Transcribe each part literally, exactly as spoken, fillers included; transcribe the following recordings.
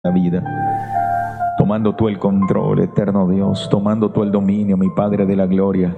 la vida, tomando tú el control, eterno Dios, tomando tú el dominio, mi Padre de la gloria.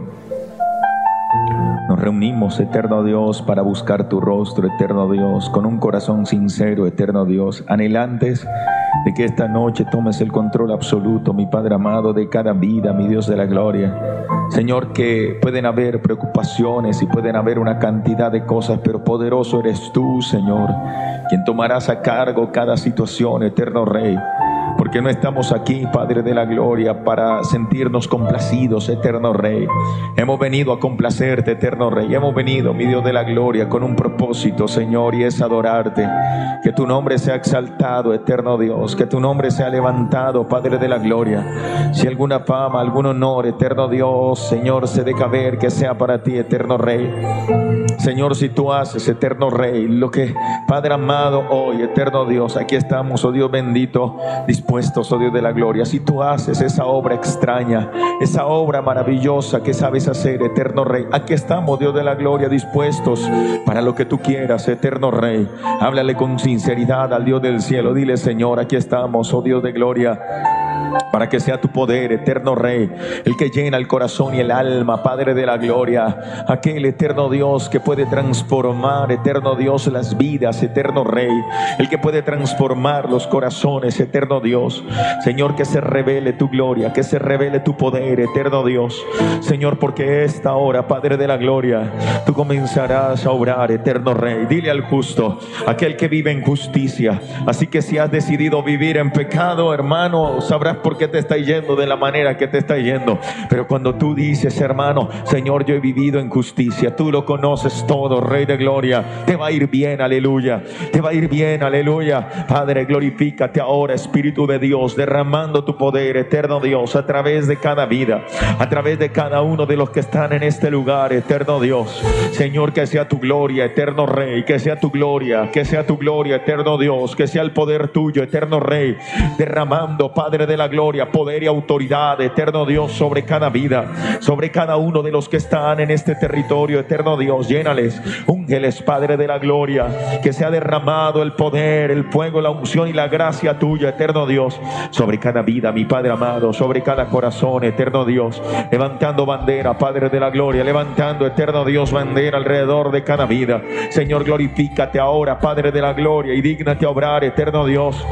Nos reunimos, eterno Dios, para buscar tu rostro, eterno Dios, con un corazón sincero, eterno Dios, anhelantes de que esta noche tomes el control absoluto, mi Padre amado, de cada vida, mi Dios de la gloria. Señor, que pueden haber preocupaciones y pueden haber una cantidad de cosas, pero poderoso eres tú, Señor, quien tomarás a cargo cada situación, eterno Rey. Porque no estamos aquí, Padre de la gloria, para sentirnos complacidos, eterno Rey. Hemos venido a complacerte, eterno Rey. Hemos venido, mi Dios de la gloria, con un propósito, Señor, y es adorarte. Que tu nombre sea exaltado, eterno Dios. Que tu nombre sea levantado, Padre de la gloria. Si alguna fama, algún honor, eterno Dios, Señor, se deja ver, que sea para ti, eterno Rey. Señor, si tú haces, eterno Rey, lo que, Padre amado, hoy, eterno Dios, aquí estamos, oh Dios bendito, dispuestos, oh Dios de la gloria. Si tú haces esa obra extraña, esa obra maravillosa que sabes hacer, eterno Rey, aquí estamos, Dios de la gloria, dispuestos para lo que tú quieras, eterno Rey. Háblale con sinceridad al Dios del cielo. Dile, Señor, aquí estamos, oh Dios de gloria, para que sea tu poder, eterno Rey, el que llena el corazón y el alma, Padre de la gloria. Aquel eterno Dios que puede transformar, eterno Dios, las vidas, eterno Rey. El que puede transformar los corazones, eterno Dios. Señor, que se revele tu gloria, que se revele tu poder, eterno Dios. Señor, porque esta hora, Padre de la gloria, tú comenzarás a obrar, eterno Rey. Dile al justo, aquel que vive en justicia. Así que si has decidido vivir en pecado, hermano, sabrás por qué te está yendo de la manera que te está yendo. Pero cuando tú dices, hermano, Señor, yo he vivido en justicia, tú lo conoces todo, Rey de gloria, te va a ir bien, aleluya. Te va a ir bien, aleluya. Padre, glorifícate ahora, Espíritu de Dios, derramando tu poder, eterno Dios, a través de cada vida, a través de cada uno de los que están en este lugar, eterno Dios. Señor, que sea tu gloria, eterno Rey, que sea tu gloria, que sea tu gloria, eterno Dios, que sea el poder tuyo, eterno Rey, derramando, Padre de la gloria, poder y autoridad, eterno Dios, sobre cada vida, sobre cada uno de los que están en este territorio, eterno Dios. Llénales, úngeles, Padre de la gloria, que sea derramado el poder, el fuego, la unción y la gracia tuya, eterno Dios, sobre cada vida, mi Padre amado, sobre cada corazón, eterno Dios, levantando bandera, Padre de la gloria, levantando, eterno Dios, bandera alrededor de cada vida. Señor, glorifícate ahora, Padre de la gloria, y dígnate a obrar, eterno Dios.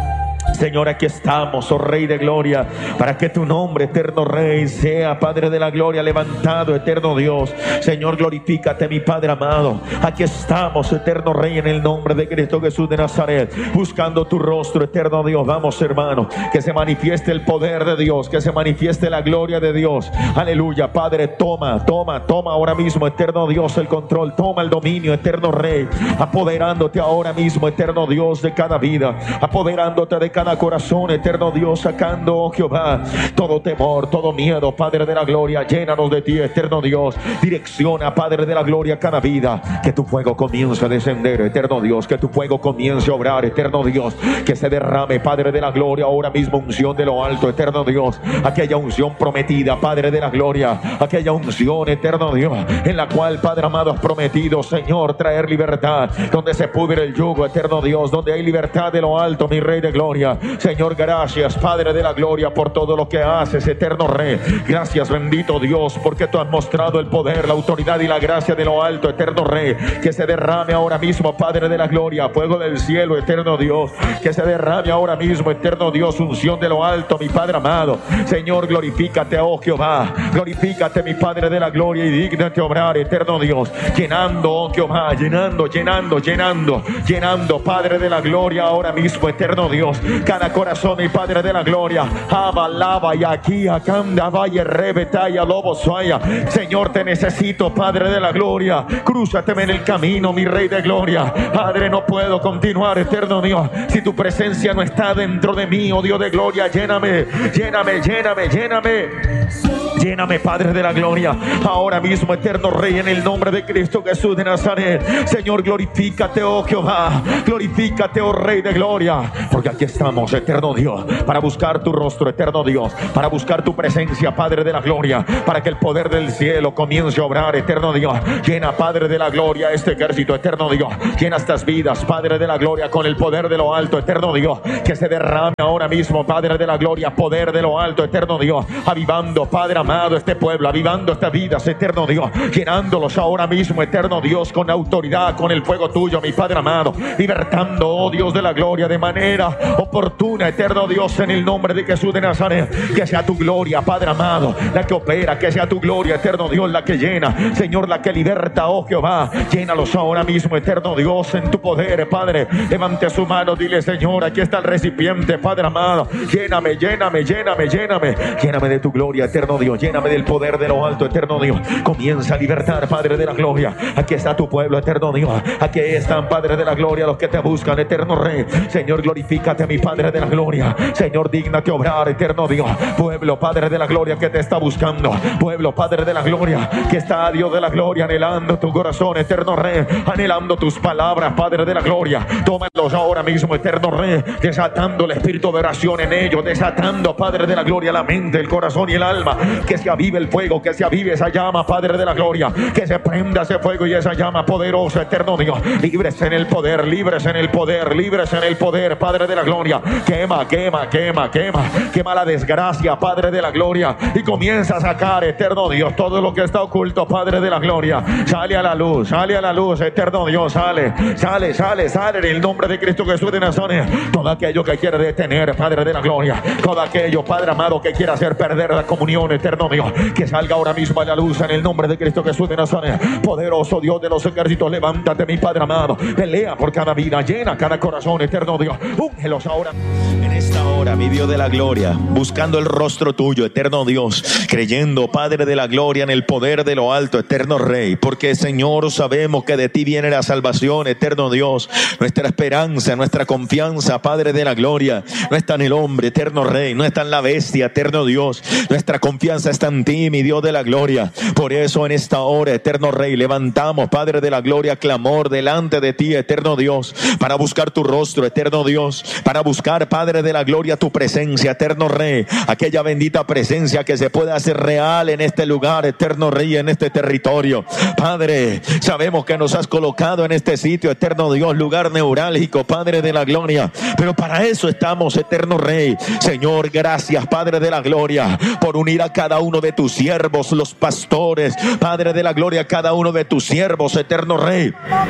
Señor, aquí estamos, oh Rey de gloria, para que tu nombre, eterno Rey, sea, Padre de la gloria, levantado, eterno Dios. Señor, glorifícate, mi Padre amado. Aquí estamos, eterno Rey, en el nombre de Cristo Jesús de Nazaret, buscando tu rostro, eterno Dios. Vamos, hermano, que se manifieste el poder de Dios, que se manifieste la gloria de Dios. Aleluya, Padre, toma, toma, toma ahora mismo, eterno Dios, el control, toma el dominio, eterno Rey, apoderándote ahora mismo, eterno Dios, de cada vida, apoderándote de cada corazón, eterno Dios, sacando, oh Jehová, todo temor, todo miedo, Padre de la gloria. Llénanos de ti, eterno Dios. Direcciona, Padre de la gloria, cada vida. Que tu fuego comience a descender, eterno Dios. Que tu fuego comience a obrar, eterno Dios. Que se derrame, Padre de la gloria, ahora mismo unción de lo alto, eterno Dios. Aquella unción prometida, Padre de la gloria. Aquella unción, eterno Dios, en la cual, Padre amado, has prometido, Señor, traer libertad. Donde se pudre el yugo, eterno Dios. Donde hay libertad de lo alto, mi Rey de gloria. Señor, gracias, Padre de la gloria, por todo lo que haces, eterno Rey. Gracias, bendito Dios, porque tú has mostrado el poder, la autoridad y la gracia de lo alto, eterno Rey. Que se derrame ahora mismo, Padre de la gloria, fuego del cielo, eterno Dios. Que se derrame ahora mismo, eterno Dios, unción de lo alto, mi Padre amado. Señor, glorifícate, oh Jehová. Glorifícate, mi Padre de la gloria, y dígnate obrar, eterno Dios. Llenando, oh Jehová, llenando, llenando, llenando, llenando, Padre de la gloria, ahora mismo, eterno Dios, cada corazón, mi Padre de la gloria. Abalaba y aquí acanda vaya rebetaya lobo suaya. Señor, te necesito, Padre de la gloria. Crúzateme en el camino, mi Rey de gloria. Padre, no puedo continuar, eterno Dios, si tu presencia no está dentro de mí, oh Dios de gloria. Lléname, lléname, lléname, lléname. Lléname, Padre de la gloria, ahora mismo, eterno Rey, en el nombre de Cristo Jesús de Nazaret. Señor, glorifícate, oh Jehová. Glorifícate, oh Rey de gloria, porque aquí está estamos, eterno Dios, para buscar tu rostro, eterno Dios, para buscar tu presencia, Padre de la gloria, para que el poder del cielo comience a obrar, eterno Dios. Llena, Padre de la gloria, este ejército, eterno Dios. Llena estas vidas, Padre de la gloria, con el poder de lo alto, eterno Dios. Que se derrame ahora mismo, Padre de la gloria, poder de lo alto, eterno Dios. Avivando, Padre amado, este pueblo, avivando estas vidas, eterno Dios. Llenándolos ahora mismo, eterno Dios, con autoridad, con el fuego tuyo, mi Padre amado. Libertando, oh Dios de la gloria, de manera oportuna, eterno Dios, en el nombre de Jesús de Nazaret. Que sea tu gloria, Padre amado, la que opera, que sea tu gloria, eterno Dios, la que llena, Señor, la que liberta, oh Jehová. Llénalos ahora mismo, eterno Dios, en tu poder, Padre. Levante su mano, dile: Señor, aquí está el recipiente, Padre amado. Lléname, lléname, lléname, lléname. Lléname de tu gloria, eterno Dios. Lléname del poder de lo alto, eterno Dios. Comienza a libertar, Padre de la gloria. Aquí está tu pueblo, eterno Dios. Aquí están, Padre de la gloria, los que te buscan, eterno Rey. Señor, glorifícate, mi Padre de la gloria. Señor, dígnate obrar, eterno Dios. Pueblo, Padre de la gloria, que te está buscando. Pueblo, Padre de la gloria, que está, Dios de la gloria, anhelando tu corazón, eterno Rey. Anhelando tus palabras, Padre de la gloria. Tómalos ahora mismo, eterno Rey. Desatando el espíritu de oración en ellos. Desatando, Padre de la gloria, la mente, el corazón y el alma. Que se avive el fuego, que se avive esa llama, Padre de la gloria. Que se prenda ese fuego y esa llama poderosa, eterno Dios. Libres en el poder, libres en el poder, libres en el poder, Padre de la gloria. Quema, quema, quema, quema. Quema la desgracia, Padre de la gloria. Y comienza a sacar, eterno Dios, todo lo que está oculto, Padre de la gloria. Sale a la luz, sale a la luz, eterno Dios, sale, sale, sale, sale en el nombre de Cristo Jesús de Nazaret. Todo aquello que quiere detener, Padre de la gloria. Todo aquello, Padre amado, que quiera hacer perder la comunión, eterno Dios. Que salga ahora mismo a la luz en el nombre de Cristo Jesús de Nazaret. Poderoso Dios de los ejércitos, levántate, mi Padre amado. Pelea por cada vida, llena cada corazón, eterno Dios. Úngelos ahora. En esta hora, mi Dios de la gloria, buscando el rostro tuyo, eterno Dios, creyendo, Padre de la gloria, en el poder de lo alto, eterno Rey, porque, Señor, sabemos que de ti viene la salvación, eterno Dios. Nuestra esperanza, nuestra confianza, Padre de la gloria, no está en el hombre, eterno Rey, no está en la bestia, eterno Dios. Nuestra confianza está en ti, mi Dios de la gloria. Por eso en esta hora, eterno Rey, levantamos, Padre de la gloria, clamor delante de ti, eterno Dios, para buscar tu rostro, eterno Dios, para buscar, Padre de la gloria, tu presencia, eterno Rey, aquella bendita presencia que se puede hacer real en este lugar, eterno Rey, en este territorio. Padre, sabemos que nos has colocado en este sitio, eterno Dios, lugar neurálgico, Padre de la gloria, pero para eso estamos, eterno Rey. Señor, gracias, Padre de la gloria, por unir a cada uno de tus siervos, los pastores, Padre de la gloria, cada uno de tus siervos, eterno Rey.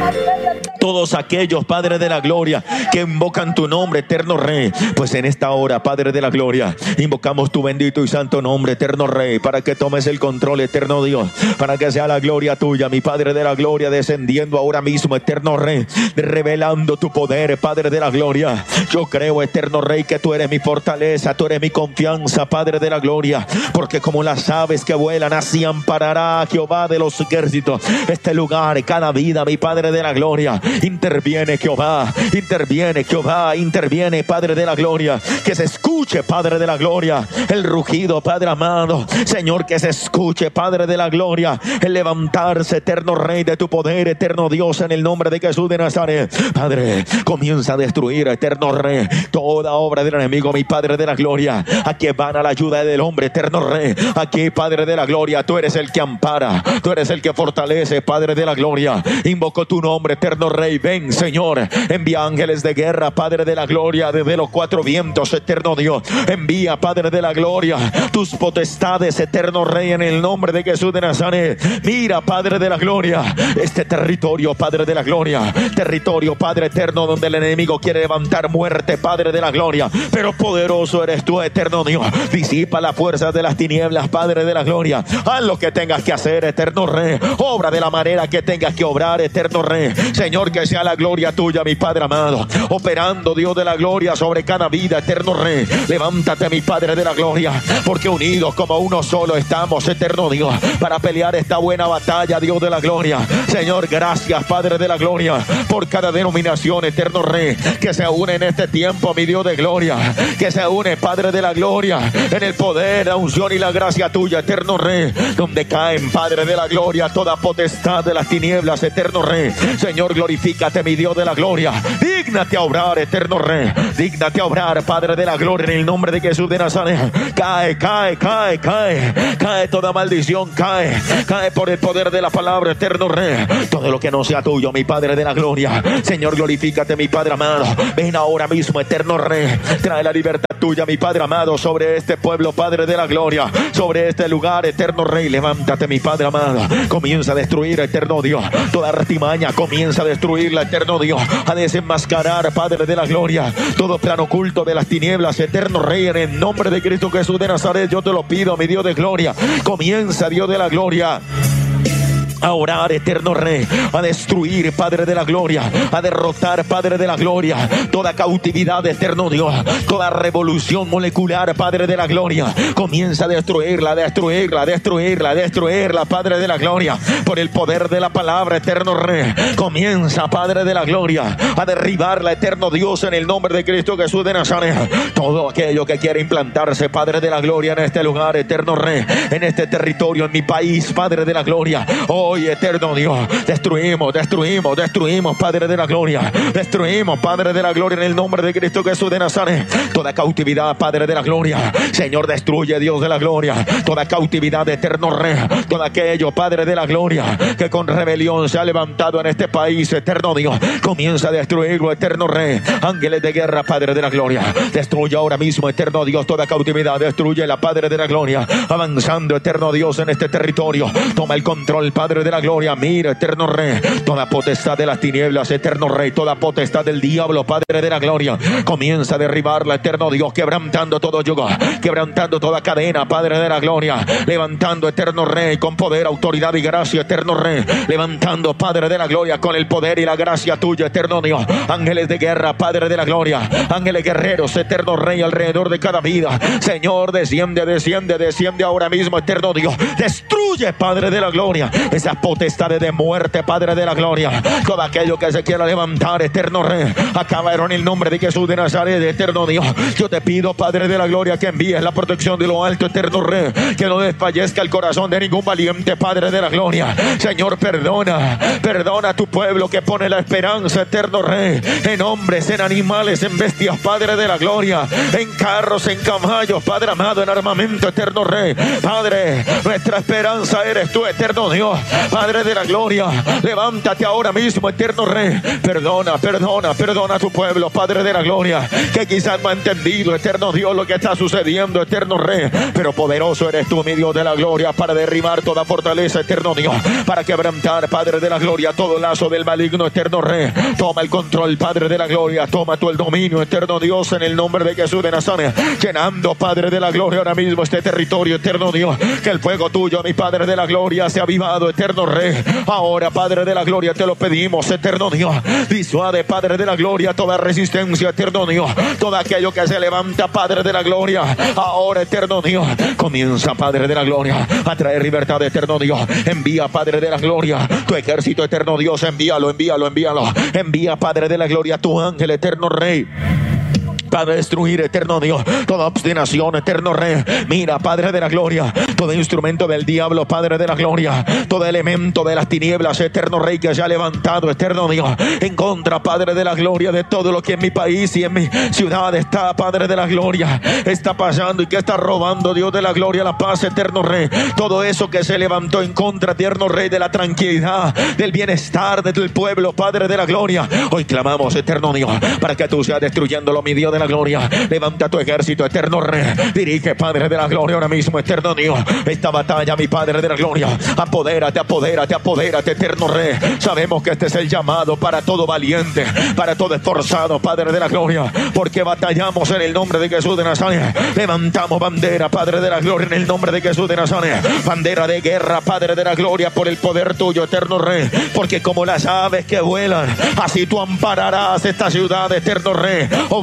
Todos aquellos, Padre de la gloria, que invocan tu nombre, eterno Rey. Pues en esta hora, Padre de la gloria, invocamos tu bendito y santo nombre, eterno Rey, para que tomes el control, eterno Dios, para que sea la gloria tuya, mi Padre de la gloria, descendiendo ahora mismo, eterno Rey, revelando tu poder, Padre de la gloria. Yo creo, eterno Rey, que tú eres mi fortaleza, tú eres mi confianza, Padre de la gloria, porque como las aves que vuelan, así amparará Jehová de los ejércitos este lugar, cada vida, mi Padre de la gloria. Interviene Jehová, interviene Jehová, interviene, Padre de la gloria. Que se escuche, Padre de la gloria, el rugido, Padre amado. Señor, que se escuche, Padre de la gloria, el levantarse, eterno Rey, de tu poder, eterno Dios, en el nombre de Jesús de Nazaret. Padre, comienza a destruir, eterno Rey, toda obra del enemigo, mi Padre de la gloria. Aquí van a la ayuda del hombre, eterno Rey. Aquí, Padre de la gloria, tú eres el que ampara, tú eres el que fortalece, Padre de la gloria. Invoco tu nombre, eterno Rey. Ven, Señor, envía ángeles de guerra, Padre de la gloria, desde los cuatro vientos, eterno Dios. Envía, Padre de la gloria, tus potestades, eterno Rey, en el nombre de Jesús de Nazaret. Mira, Padre de la gloria, este territorio, Padre de la gloria, territorio, Padre eterno, donde el enemigo quiere levantar muerte, Padre de la gloria, pero poderoso eres tú, eterno Dios. Disipa la fuerza de las tinieblas, Padre de la gloria. Haz lo que tengas que hacer, eterno Rey. Obra de la manera que tengas que obrar, eterno Rey. Señor, que sea la gloria tuya, mi Padre amado, operando, Dios de la gloria, sobre cada vida, eterno Rey. Levántate, mi Padre de la gloria, porque unidos como uno solo estamos, eterno Dios, para pelear esta buena batalla, Dios de la gloria. Señor, gracias, Padre de la gloria, por cada denominación, eterno Rey, que se une en este tiempo, mi Dios de gloria, que se une, Padre de la gloria, en el poder, la unción y la gracia tuya, eterno Rey, donde caen, Padre de la gloria, toda potestad de las tinieblas, eterno Rey. Señor, glorifícate, mi Dios de la gloria. Dígnate a obrar, eterno Rey. Dígnate a obrar, Padre de la gloria, en el nombre de Jesús de Nazaret. Cae, cae, cae, cae. Cae toda maldición, cae. Cae por el poder de la palabra, eterno Rey. Todo lo que no sea tuyo, mi Padre de la gloria. Señor, glorifícate, mi Padre amado. Ven ahora mismo, eterno Rey. Trae la libertad tuya, mi Padre amado, sobre este pueblo, Padre de la gloria. Sobre este lugar, eterno Rey. Levántate, mi Padre amado. Comienza a destruir, eterno Dios, toda artimaña. Comienza a destruirla, eterno Dios. A desenmascarar, Padre de la gloria, todo plan oculto de las tinieblas, eterno Rey, en el nombre de Cristo Jesús de Nazaret. Yo te lo pido, mi Dios de gloria. Comienza, Dios de la gloria, a orar, eterno Rey, a destruir, Padre de la gloria, a derrotar, Padre de la gloria, toda cautividad, eterno Dios, toda revolución molecular, Padre de la gloria. Comienza a destruirla, destruirla, destruirla, destruirla, Padre de la gloria, por el poder de la palabra, eterno Rey. Comienza, Padre de la gloria, a derribarla, eterno Dios, en el nombre de Cristo Jesús de Nazaret. Todo aquello que quiere implantarse, Padre de la gloria, en este lugar, eterno Rey, en este territorio, en mi país, Padre de la gloria. Hoy, eterno Dios, destruimos, destruimos, destruimos, Padre de la gloria. Destruimos, Padre de la gloria, en el nombre de Cristo Jesús de Nazaret, toda cautividad, Padre de la gloria. Señor, destruye, Dios de la gloria, toda cautividad, eterno Rey. Todo aquello, Padre de la gloria, que con rebelión se ha levantado en este país, eterno Dios. Comienza a destruirlo, eterno Rey. Ángeles de guerra, Padre de la gloria. Destruye ahora mismo, eterno Dios, toda cautividad. Destruye la, Padre de la gloria. Avanzando, eterno Dios, en este territorio. Toma el control, Padre de la gloria. Mira, eterno Rey, toda potestad de las tinieblas, eterno Rey, toda potestad del diablo, Padre de la gloria. Comienza a derribarla, eterno Dios, quebrantando todo yugo, quebrantando toda cadena, Padre de la gloria. Levantando, eterno Rey, con poder, autoridad y gracia, eterno Rey. Levantando, Padre de la gloria, con el poder y la gracia tuya, eterno Dios. Ángeles de guerra, Padre de la gloria. Ángeles guerreros, eterno Rey, alrededor de cada vida. Señor, desciende, desciende, desciende ahora mismo, eterno Dios. Destruye, Padre de la gloria, esas potestades de muerte, Padre de la gloria. Todo aquello que se quiera levantar, eterno Rey, acabaron en el nombre de Jesús de Nazaret, eterno Dios. Yo te pido, Padre de la gloria, que envíes la protección de lo alto, eterno Rey. Que no desfallezca el corazón de ningún valiente, Padre de la gloria. Señor, perdona, perdona a tu pueblo que pone la esperanza, eterno Rey, en hombres, en animales, en bestias, Padre de la gloria, en carros, en caballos, Padre amado, en armamento, eterno Rey. Padre, nuestra esperanza eres tú, eterno Dios, Padre de la gloria. Levántate ahora mismo, eterno Rey. Perdona, perdona, perdona a tu pueblo, Padre de la gloria, que quizás no ha entendido, eterno Dios, lo que está sucediendo, eterno Rey. Pero poderoso eres tú, mi Dios de la gloria, para derribar toda fortaleza, eterno Dios, para quebrantar, Padre de la gloria, todo lazo del maligno, eterno Rey. Toma el control, Padre de la gloria. Toma tú el dominio, eterno Dios, en el nombre de Jesús de Nazaret. Llenando, Padre de la gloria, ahora mismo este territorio, eterno Dios. Que el fuego tuyo, mi Padre de la gloria, sea avivado, eterno Rey. Ahora, Padre de la gloria, te lo pedimos, eterno Dios. Disuade, Padre de la gloria, toda resistencia, eterno Dios. Todo aquello que se levanta, Padre de la gloria. Ahora, eterno Dios, comienza, Padre de la gloria, a traer libertad, eterno Dios. Envía, Padre de la gloria, tu ejército, eterno Dios. Envíalo, envíalo, envíalo. Envía, Padre de la gloria, tu ángel, eterno Rey, para destruir, eterno Dios, toda obstinación, eterno Rey. Mira, Padre de la gloria, todo instrumento del diablo, Padre de la gloria, todo elemento de las tinieblas, eterno Rey, que se ha levantado, eterno Dios, en contra, Padre de la gloria, de todo lo que en mi país y en mi ciudad está, Padre de la gloria, está pasando y que está robando, Dios de la gloria, la paz, eterno Rey. Todo eso que se levantó en contra, eterno Rey, de la tranquilidad, del bienestar de tu pueblo, Padre de la gloria. Hoy clamamos, eterno Dios, para que tú seas destruyéndolo, mi Dios de la gloria. Levanta tu ejército, eterno Rey. Dirige, Padre de la gloria, ahora mismo, eterno Dios, esta batalla, mi Padre de la gloria. Apodérate, apodérate, apodérate, eterno Rey. Sabemos que este es el llamado para todo valiente, para todo esforzado, Padre de la gloria, porque batallamos en el nombre de Jesús de Nazaret. Levantamos bandera, Padre de la gloria, en el nombre de Jesús de Nazaret. Bandera de guerra, Padre de la gloria, por el poder tuyo, eterno Rey. Porque como las aves que vuelan, así tú ampararás esta ciudad, eterno Rey, obrando,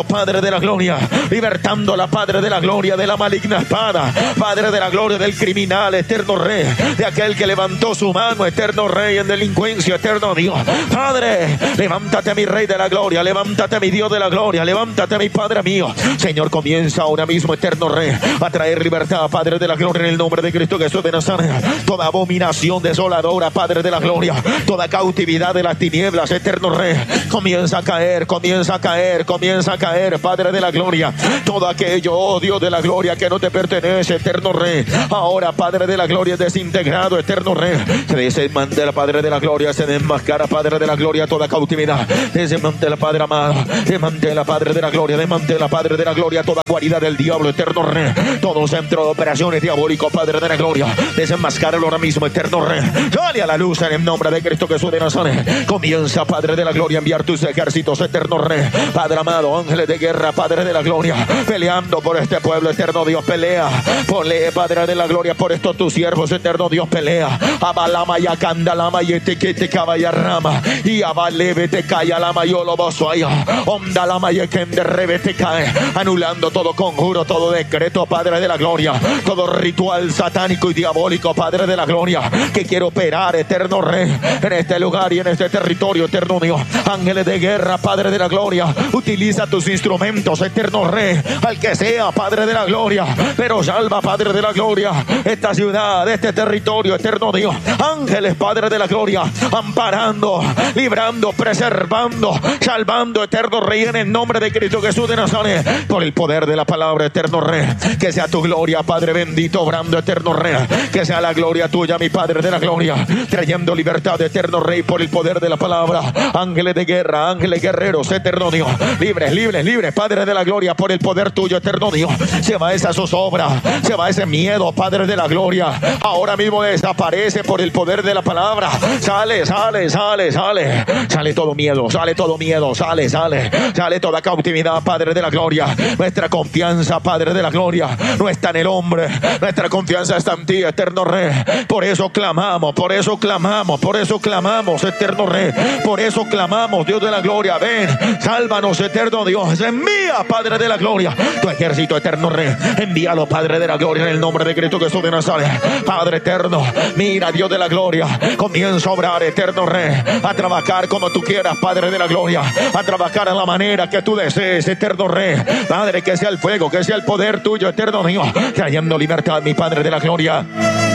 libertando, Padre de la gloria, libertando la Padre de la gloria de la maligna espada, Padre de la gloria del criminal, eterno Rey, de aquel que levantó su mano, eterno Rey, en delincuencia, eterno Dios. Padre, levántate, mi Rey de la gloria, levántate, mi Dios de la gloria, levántate, mi Padre mío. Señor, comienza ahora mismo, eterno Rey, a traer libertad, Padre de la gloria, en el nombre de Cristo Jesús de Nazaret. Toda abominación desoladora, Padre de la gloria, toda cautividad de las tinieblas, eterno Rey, comienza a caer, comienza a caer, comienza a caer, Padre de la gloria. Todo aquello, oh Dios de la gloria, que no te pertenece, eterno Rey, ahora, Padre de la gloria, desintegrado, eterno Rey, se desmantela, Padre de la gloria, se desmascara, Padre de la gloria, toda cautividad, desmantela, Padre amado, desmantela, Padre de la gloria, desmantela, Padre de la gloria, toda guarida del diablo, eterno Rey, todo centro de operaciones diabólico, Padre de la gloria, desenmascáralo ahora mismo, eterno Rey. Sale a la luz en el nombre de Cristo Jesús de Nazaret. Comienza, Padre de la gloria, a enviar tus ejércitos, eterno Rey, Padre amado, ángeles de guerra, Padre de la gloria, peleando por este pueblo, eterno Dios, pelea, ponle, Padre de la gloria, por estos tus siervos, eterno Dios, pelea. Abalama y acandalama y etiquete caballarrama y abalebe te calla lama y olobosoya ondalama y ekenderrebe te cae, anulando todo conjuro, todo decreto, Padre de la gloria, todo ritual satánico y diabólico, Padre de la gloria, que quiere operar, eterno Rey, en este lugar y en este territorio, eterno Dios. Ángeles de guerra, Padre de la gloria, utiliza tus instrumentos, eterno Rey, al que sea, Padre de la gloria, pero salva, Padre de la gloria, esta ciudad, este territorio, eterno Dios. Ángeles, Padre de la gloria, amparando, librando, preservando, salvando, eterno Rey, en el nombre de Cristo Jesús de Nazaret, por el poder de la palabra, eterno Rey. Que sea tu gloria, Padre bendito, obrando, eterno Rey, que sea la gloria tuya, mi Padre de la gloria, trayendo libertad, eterno Rey, por el poder de la palabra. Ángeles de guerra, ángeles guerreros, eterno Dios, libres, libres, libres, Padre de la gloria, por el poder tuyo, eterno Dios. Se va esa zozobra, se va ese miedo, Padre de la gloria, ahora mismo desaparece por el poder de la palabra. Sale, sale, sale, sale, sale todo miedo, sale todo miedo, sale, sale, sale toda cautividad, Padre de la gloria. Nuestra confianza, Padre de la gloria, no está en el hombre, nuestra confianza está en ti, eterno Rey. Por eso clamamos, por eso clamamos, por eso clamamos, eterno Rey, por eso clamamos, Dios de la gloria, ven, sálvanos, eterno Dios. Envía, Padre de la gloria, tu ejército, eterno Rey, envíalo, Padre de la gloria, en el nombre de Cristo Jesús de Nazaret. Padre eterno, mira, Dios de la gloria, comienza a obrar, eterno Rey, a trabajar como tú quieras, Padre de la gloria, a trabajar a la manera que tú desees, eterno Rey. Padre, que sea el fuego, que sea el poder tuyo, eterno Dios, trayendo libertad, mi Padre de la gloria,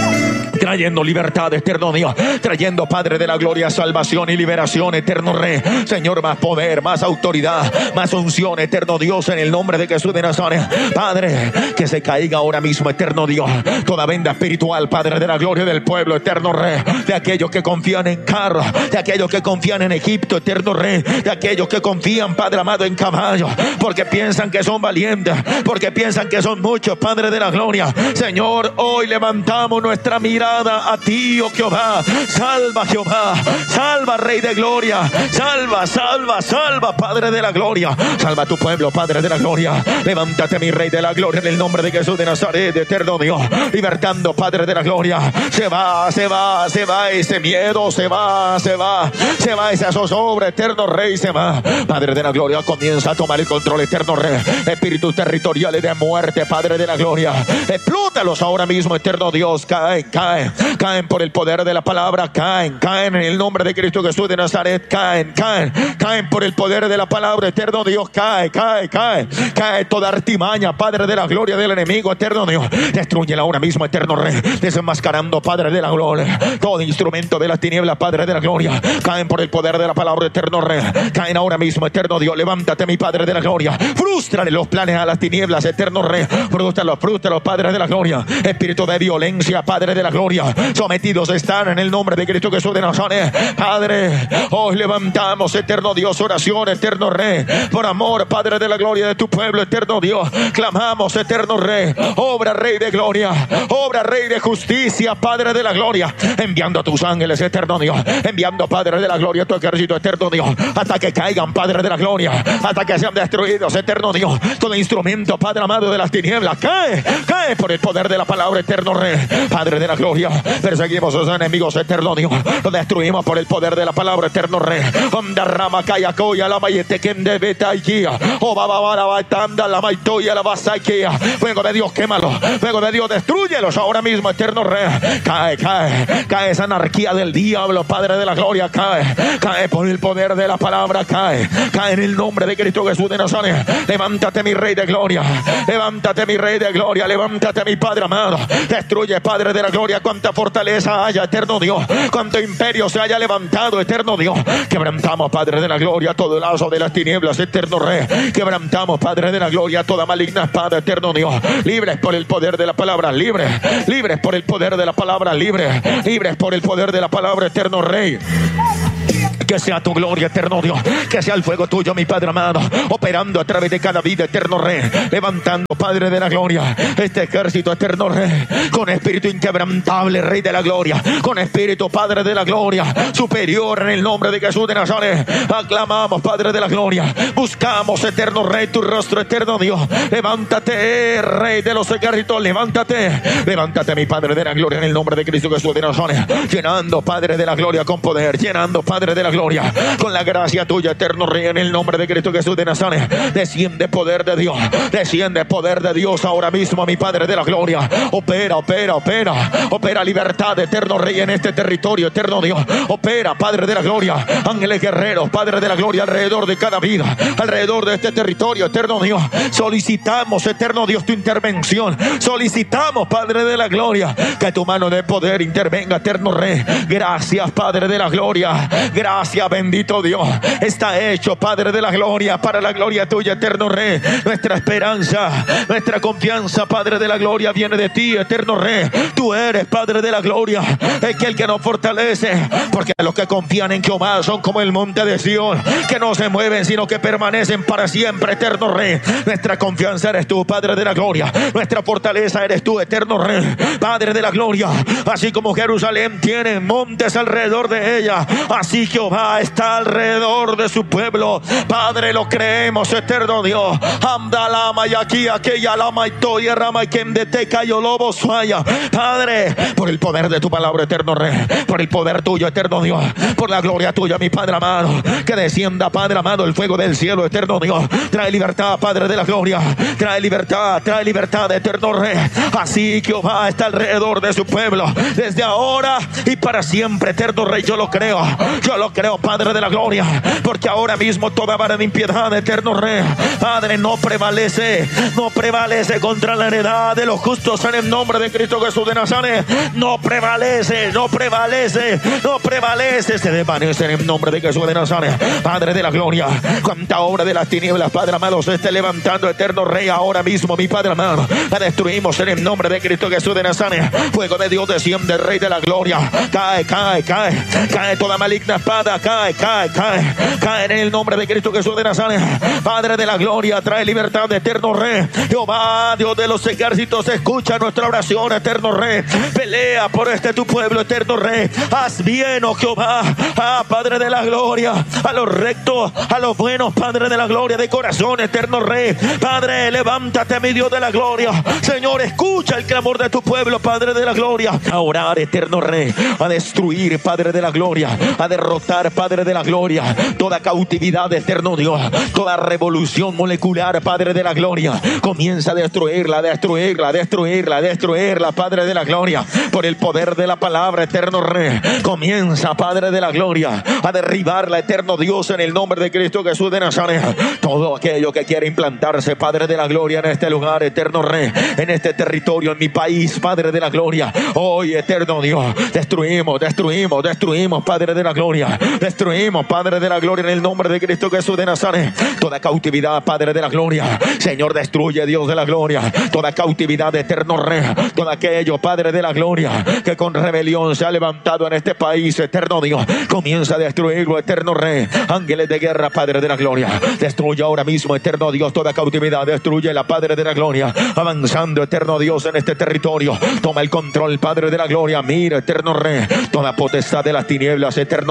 trayendo libertad, eterno Dios, trayendo, Padre de la gloria, salvación y liberación, eterno Rey. Señor, más poder, más autoridad, más unción, eterno Dios, en el nombre de Jesús de Nazaret. Padre, que se caiga ahora mismo, eterno Dios, toda venda espiritual, Padre de la gloria, del pueblo, eterno Rey, de aquellos que confían en carros, de aquellos que confían en Egipto, eterno Rey, de aquellos que confían, Padre amado, en caballos, porque piensan que son valientes, porque piensan que son muchos, Padre de la gloria. Señor, hoy levantamos nuestra mirada a ti, oh Jehová. Salva, Jehová, salva, Rey de gloria, salva, salva, salva, Padre de la gloria, salva a tu pueblo, Padre de la gloria. Levántate, mi Rey de la gloria, en el nombre de Jesús de Nazaret, eterno Dios, libertando, Padre de la gloria. Se va, se va, se va ese miedo, se va, se va, se va esa zozobra, eterno Rey, se va. Padre de la gloria, comienza a tomar el control, eterno Rey. Espíritus territoriales de muerte, Padre de la gloria, explótalos ahora mismo, eterno Dios. Caen, caen, caen por el poder de la palabra, caen, caen en el nombre de Cristo Jesús de Nazaret, caen, caen, caen por el poder de la palabra, eterno Dios. Cae, cae, cae, cae toda artimaña, Padre de la gloria, del enemigo, eterno Dios. Destrúyela ahora mismo, eterno Rey, desenmascarando, Padre de la gloria, todo instrumento de las tinieblas, Padre de la gloria. Caen por el poder de la palabra, eterno Rey, caen ahora mismo, eterno Dios. Levántate, mi Padre de la gloria, frústrale los planes a las tinieblas, eterno Rey, frústralos, frústralos, Padre de la gloria. Espíritu de violencia, Padre de la gloria, sometidos están en el nombre de Cristo Jesús de Nazaret. Padre, hoy levantamos, eterno Dios, oración, eterno Rey, por amor, Padre de la gloria, de tu pueblo, eterno Dios. Clamamos, eterno Rey, obra, Rey de gloria, obra, Rey de justicia, Padre de la gloria, enviando a tus ángeles, eterno Dios, enviando, Padre de la gloria, tu ejército, eterno Dios, hasta que caigan, Padre de la gloria, hasta que sean destruidos, eterno Dios. Todo instrumento, Padre amado, de las tinieblas, cae, cae por el poder de la palabra, eterno Rey, Padre de la gloria. gloria. Perseguimos a sus enemigos, eterno Dios. Los destruimos por el poder de la palabra, eterno Rey. Onda rama kaya koya la mayete que de betaikía. O bababara batanda la maitoya la basaikia. Fuego de Dios, quémalo. Fuego de Dios, destruyelos ahora mismo, eterno Rey. Cae, cae, cae esa anarquía del diablo, Padre de la gloria, cae. Cae por el poder de la palabra, cae. Cae en el nombre de Cristo Jesús de Nazaret. Levántate, mi Rey de gloria. Levántate, mi Rey de gloria. Levántate, mi Padre amado. Destruye, Padre de la gloria, cuánta fortaleza haya, eterno Dios. Cuánto imperio se haya levantado, eterno Dios. Quebrantamos, Padre de la gloria, todo el lazo de las tinieblas, eterno Rey. Quebrantamos, Padre de la gloria, toda maligna espada, eterno Dios. Libres por el poder de la palabra, libres. Libres por el poder de la palabra, libres. Libres por el poder de la palabra, eterno Rey. Que sea tu gloria, eterno Dios. Que sea el fuego tuyo, mi Padre amado, operando a través de cada vida, eterno Rey. Levantando, Padre de la gloria, este ejército, eterno Rey. Con espíritu inquebrantable, Rey de la gloria. Con espíritu, Padre de la gloria, superior en el nombre de Jesús de Nazaret. Aclamamos, Padre de la gloria. Buscamos, eterno Rey, tu rostro, eterno Dios. Levántate, Rey de los ejércitos. Levántate. Levántate, mi Padre de la gloria, en el nombre de Cristo Jesús de Nazaret. Llenando, Padre de la gloria, con poder. Llenando, Padre de la gloria, con la gracia tuya, eterno Rey, en el nombre de Cristo Jesús de Nazaret. Desciende poder de Dios, desciende poder de Dios ahora mismo, mi Padre de la gloria. Opera, opera, opera, opera libertad, eterno Rey, en este territorio, eterno Dios. Opera, Padre de la gloria, ángeles guerreros, Padre de la gloria, alrededor de cada vida, alrededor de este territorio, eterno Dios. Solicitamos, eterno Dios, tu intervención. Solicitamos, Padre de la gloria, que tu mano de poder intervenga, eterno Rey. Gracias, Padre de la gloria. Gracias, bendito Dios. Está hecho, Padre de la gloria, para la gloria tuya, eterno Rey. Nuestra esperanza, nuestra confianza, Padre de la gloria, viene de ti, eterno Rey. Tú eres, Padre de la gloria, aquel que nos fortalece, porque los que confían en Jehová son como el monte de Sión, que no se mueven, sino que permanecen para siempre, eterno Rey. Nuestra confianza eres tú, Padre de la gloria. Nuestra fortaleza eres tú, eterno Rey, Padre de la gloria. Así como Jerusalén tiene montes alrededor de ella, así Jehová está alrededor de su pueblo. Padre, lo creemos, eterno Dios. Amdalama y aquí aquella lama y toya rama y quem de teca y lobo suaya. Padre, por el poder de tu palabra, eterno Rey, por el poder tuyo, eterno Dios, por la gloria tuya, mi Padre amado, que descienda, Padre amado, el fuego del cielo, eterno Dios. Trae libertad, Padre de la gloria. Trae libertad, trae libertad, eterno Rey. Así Jehová está alrededor de su pueblo, desde ahora y para siempre, eterno Rey. Yo lo creo. Yo lo creo, Padre de la gloria, porque ahora mismo toda vara de impiedad, eterno Rey, Padre, no prevalece, no prevalece contra la heredad de los justos, en el nombre de Cristo Jesús de Nazaret. No prevalece, no prevalece, no prevalece, se desvanece en el nombre de Jesús de Nazaret. Padre de la gloria, cuanta obra de las tinieblas, Padre amado, se esté levantando, eterno Rey, ahora mismo, mi Padre amado, la destruimos en el nombre de Cristo Jesús de Nazaret. Fuego de Dios desciende, Rey de la gloria. Cae, cae, cae, cae toda maligna espada, cae, cae, cae, cae en el nombre de Cristo Jesús de Nazaret. Padre de la gloria, trae libertad, eterno Rey. Jehová, Dios de los ejércitos, escucha nuestra oración, eterno Rey. Pelea por este tu pueblo, eterno Rey. Haz bien, oh Jehová, ah, Padre de la gloria, a los rectos, a los buenos, Padre de la gloria, de corazón, eterno Rey. Padre, levántate, mi Dios de la gloria. Señor, escucha el clamor de tu pueblo, Padre de la gloria. A orar, eterno Rey, a destruir, Padre de la gloria, a derrotar, Padre de la gloria, toda cautividad, eterno Dios, toda revolución molecular, Padre de la gloria. Comienza a destruirla, destruirla, destruirla, destruirla, Padre de la gloria, por el poder de la palabra, eterno Rey. Comienza, Padre de la gloria, a derribarla, eterno Dios, en el nombre de Cristo Jesús de Nazaret. Todo aquello que quiere implantarse, Padre de la gloria, en este lugar, eterno Rey, en este territorio, en mi país, Padre de la gloria, hoy, eterno Dios, destruimos, destruimos, destruimos, Padre de la gloria, destruimos, Padre de la gloria, en el nombre de Cristo Jesús de Nazaret, toda cautividad, Padre de la gloria. Señor, destruye, Dios de la gloria, toda cautividad, eterno Rey, todo aquello, Padre de la gloria, que con rebelión se ha levantado en este país, eterno Dios. Comienza a destruirlo, eterno Rey. Ángeles de guerra, Padre de la gloria, destruye ahora mismo, eterno Dios, toda cautividad. Destruye la, Padre de la gloria, avanzando, eterno Dios, en este territorio. Toma el control, Padre de la gloria. Mira, eterno Rey, toda potestad de las tinieblas, eterno Rey, toda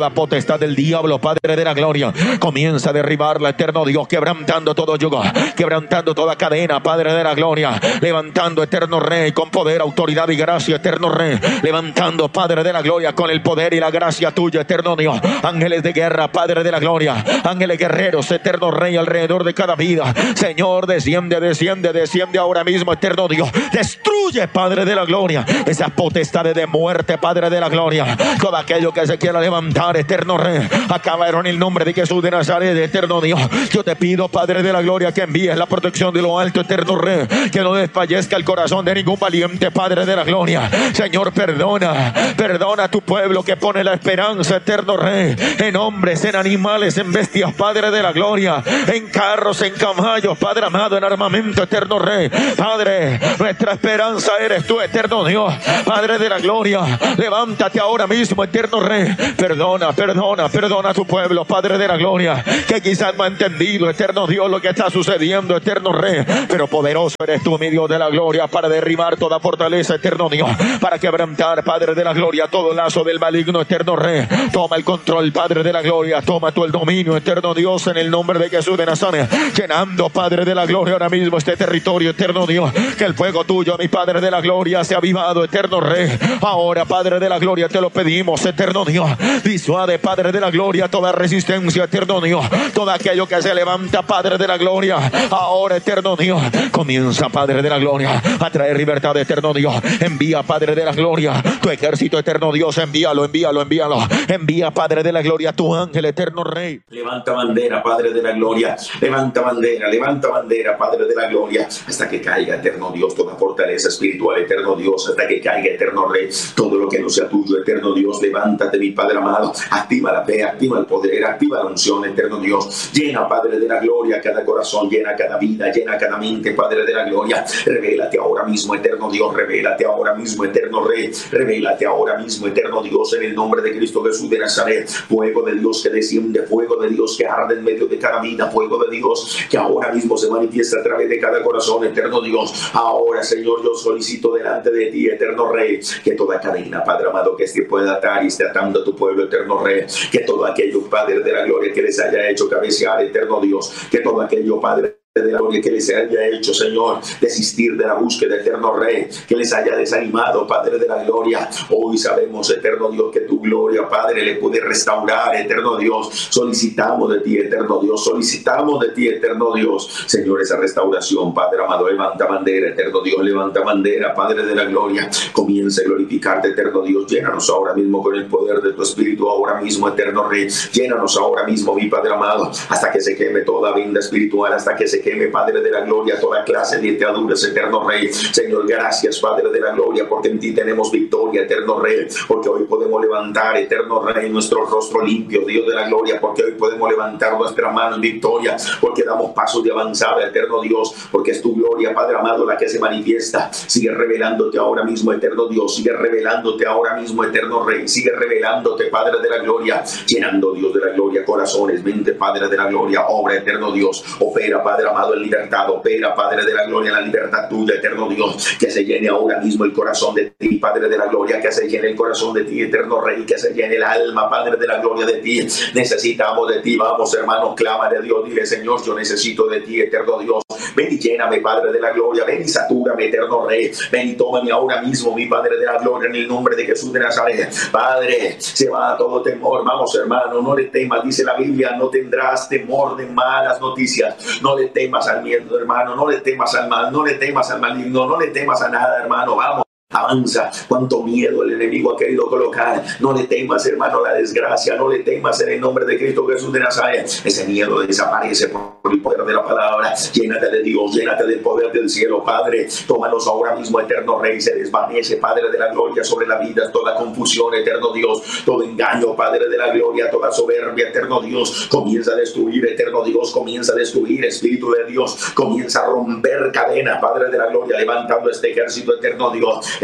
toda potestad del diablo, Padre de la gloria. Comienza a derribarla, eterno Dios, quebrantando todo yugo, quebrantando toda cadena, Padre de la gloria. Levantando, eterno Rey, con poder, autoridad y gracia, eterno Rey. Levantando, Padre de la gloria, con el poder y la gracia tuya, eterno Dios. Ángeles de guerra, Padre de la gloria. Ángeles guerreros, eterno Rey, alrededor de cada vida. Señor, desciende, desciende, desciende ahora mismo, eterno Dios. Destruye, Padre de la gloria, esas potestades de muerte, Padre de la gloria. Todo aquello que se quiera levantar, eterno Rey, acabaron en el nombre de Jesús de Nazaret, eterno Dios. Yo te pido, Padre de la gloria, que envíes la protección de lo alto, eterno Rey. Que no desfallezca el corazón de ningún valiente, Padre de la gloria. Señor, perdona, perdona a tu pueblo que pone la esperanza, eterno Rey, en hombres, en animales, en bestias, Padre de la gloria, en carros, en caballos, Padre amado, en armamento, eterno Rey. Padre, nuestra esperanza eres tú, eterno Dios, Padre de la gloria. Levántate ahora mismo, eterno Rey. Perdona, perdona, perdona a tu pueblo, Padre de la gloria, que quizás no ha entendido, eterno Dios, lo que está sucediendo, eterno Rey. Pero poderoso eres tú, mi Dios de la gloria, para derribar toda fortaleza, eterno Dios, para quebrantar, Padre de la gloria, todo lazo del maligno, eterno Rey. Toma el control, Padre de la gloria, toma tú el dominio, eterno Dios, en el nombre de Jesús de Nazaret, llenando, Padre de la gloria, ahora mismo este territorio, eterno Dios. Que el fuego tuyo, mi Padre de la gloria, sea avivado, eterno Rey. Ahora, Padre de la gloria, te lo pedimos, eterno Dios. Disuade, Padre de la gloria, toda resistencia, eterno Dios, todo aquello que se levanta, Padre de la gloria. Ahora, eterno Dios, comienza, Padre de la gloria, a traer libertad, eterno Dios. Envía, Padre de la gloria, tu ejército, eterno Dios. Envíalo, envíalo, envíalo. Envía, Padre de la gloria, tu ángel, eterno Rey. Levanta bandera, Padre de la gloria. Levanta bandera, levanta bandera, Padre de la gloria, hasta que caiga, eterno Dios, toda fortaleza espiritual, eterno Dios, hasta que caiga, eterno Rey, todo lo que no sea tuyo, eterno Dios. Levántate, mi Padre amado. Activa la fe, activa el poder, activa la unción, eterno Dios. Llena, Padre de la gloria, cada corazón, llena cada vida, llena cada mente, Padre de la gloria. Revélate ahora mismo, eterno Dios. Revélate ahora mismo, eterno Rey. Revélate ahora mismo, eterno Dios, en el nombre de Cristo Jesús de Nazaret. Fuego de Dios que desciende, fuego de Dios que arde en medio de cada vida, fuego de Dios que ahora mismo se manifiesta a través de cada corazón, eterno Dios. Ahora, Señor, yo solicito delante de ti, eterno Rey, que toda cadena, Padre amado, que este pueda atar y esté atando a tu pueblo, eterno Rey. Que todo aquello, Padre de la gloria, que les haya hecho cabecear, eterno Dios. Que todo aquello, Padre de la gloria, que les haya hecho, Señor, desistir de la búsqueda, eterno Rey, que les haya desanimado, Padre de la gloria. Hoy sabemos, eterno Dios, que tu gloria, Padre, le puede restaurar, eterno Dios. Solicitamos de ti, eterno Dios, solicitamos de ti, eterno Dios, Señor, esa restauración, Padre amado. Levanta bandera, eterno Dios, levanta bandera, Padre de la gloria. Comienza a glorificarte, eterno Dios. Llénanos ahora mismo con el poder de tu Espíritu, ahora mismo, eterno Rey. Llénanos ahora mismo, mi Padre amado, hasta que se queme toda venda espiritual, hasta que se queme, Padre de la gloria, toda clase de ataduras, eterno Rey. Señor, gracias, Padre de la gloria, porque en ti tenemos victoria, eterno Rey, porque hoy podemos levantar, eterno Rey, nuestro rostro limpio, Dios de la gloria, porque hoy podemos levantar nuestra mano en victoria, porque damos pasos de avanzada, eterno Dios, porque es tu gloria, Padre amado, la que se manifiesta. Sigue revelándote ahora mismo, eterno Dios, sigue revelándote ahora mismo, eterno Rey, sigue revelándote, Padre de la gloria, llenando, Dios de la gloria, corazones, mente, Padre de la gloria, obra, eterno Dios. Opera, Padre amado, en libertad, opera, Padre de la gloria, en la libertad tuya, eterno Dios. Que se llene ahora mismo el corazón de ti, Padre de la gloria, que se llene el corazón de ti, eterno Rey, que se llene el alma, Padre de la gloria, de ti. Necesitamos de ti, vamos, hermanos, clámale a Dios, dile, Señor, yo necesito de ti, eterno Dios. Ven y lléname, Padre de la gloria, ven y satúrame, eterno Rey. Ven y tómame ahora mismo, mi Padre de la gloria, en el nombre de Jesús de Nazaret. Padre, se va todo temor, vamos, hermano, no le temas, dice la Biblia, no tendrás temor de malas noticias. No le temas al miedo, hermano, no le temas al mal, no le temas al maligno, no le temas a nada, hermano, vamos. Avanza, cuánto miedo el enemigo ha querido colocar. No le temas, hermano, la desgracia. No le temas en el nombre de Cristo Jesús de Nazaret. Ese miedo desaparece por el poder de la palabra. Llénate de Dios, llénate del poder del cielo, Padre. Tómanos ahora mismo, eterno Rey. Se desvanece, Padre de la gloria, sobre la vida toda confusión, eterno Dios, todo engaño, Padre de la gloria, toda soberbia, eterno Dios. Comienza a destruir, eterno Dios, comienza a destruir, Espíritu de Dios. Comienza a romper cadena, Padre de la gloria, levantando este ejército, eterno Dios.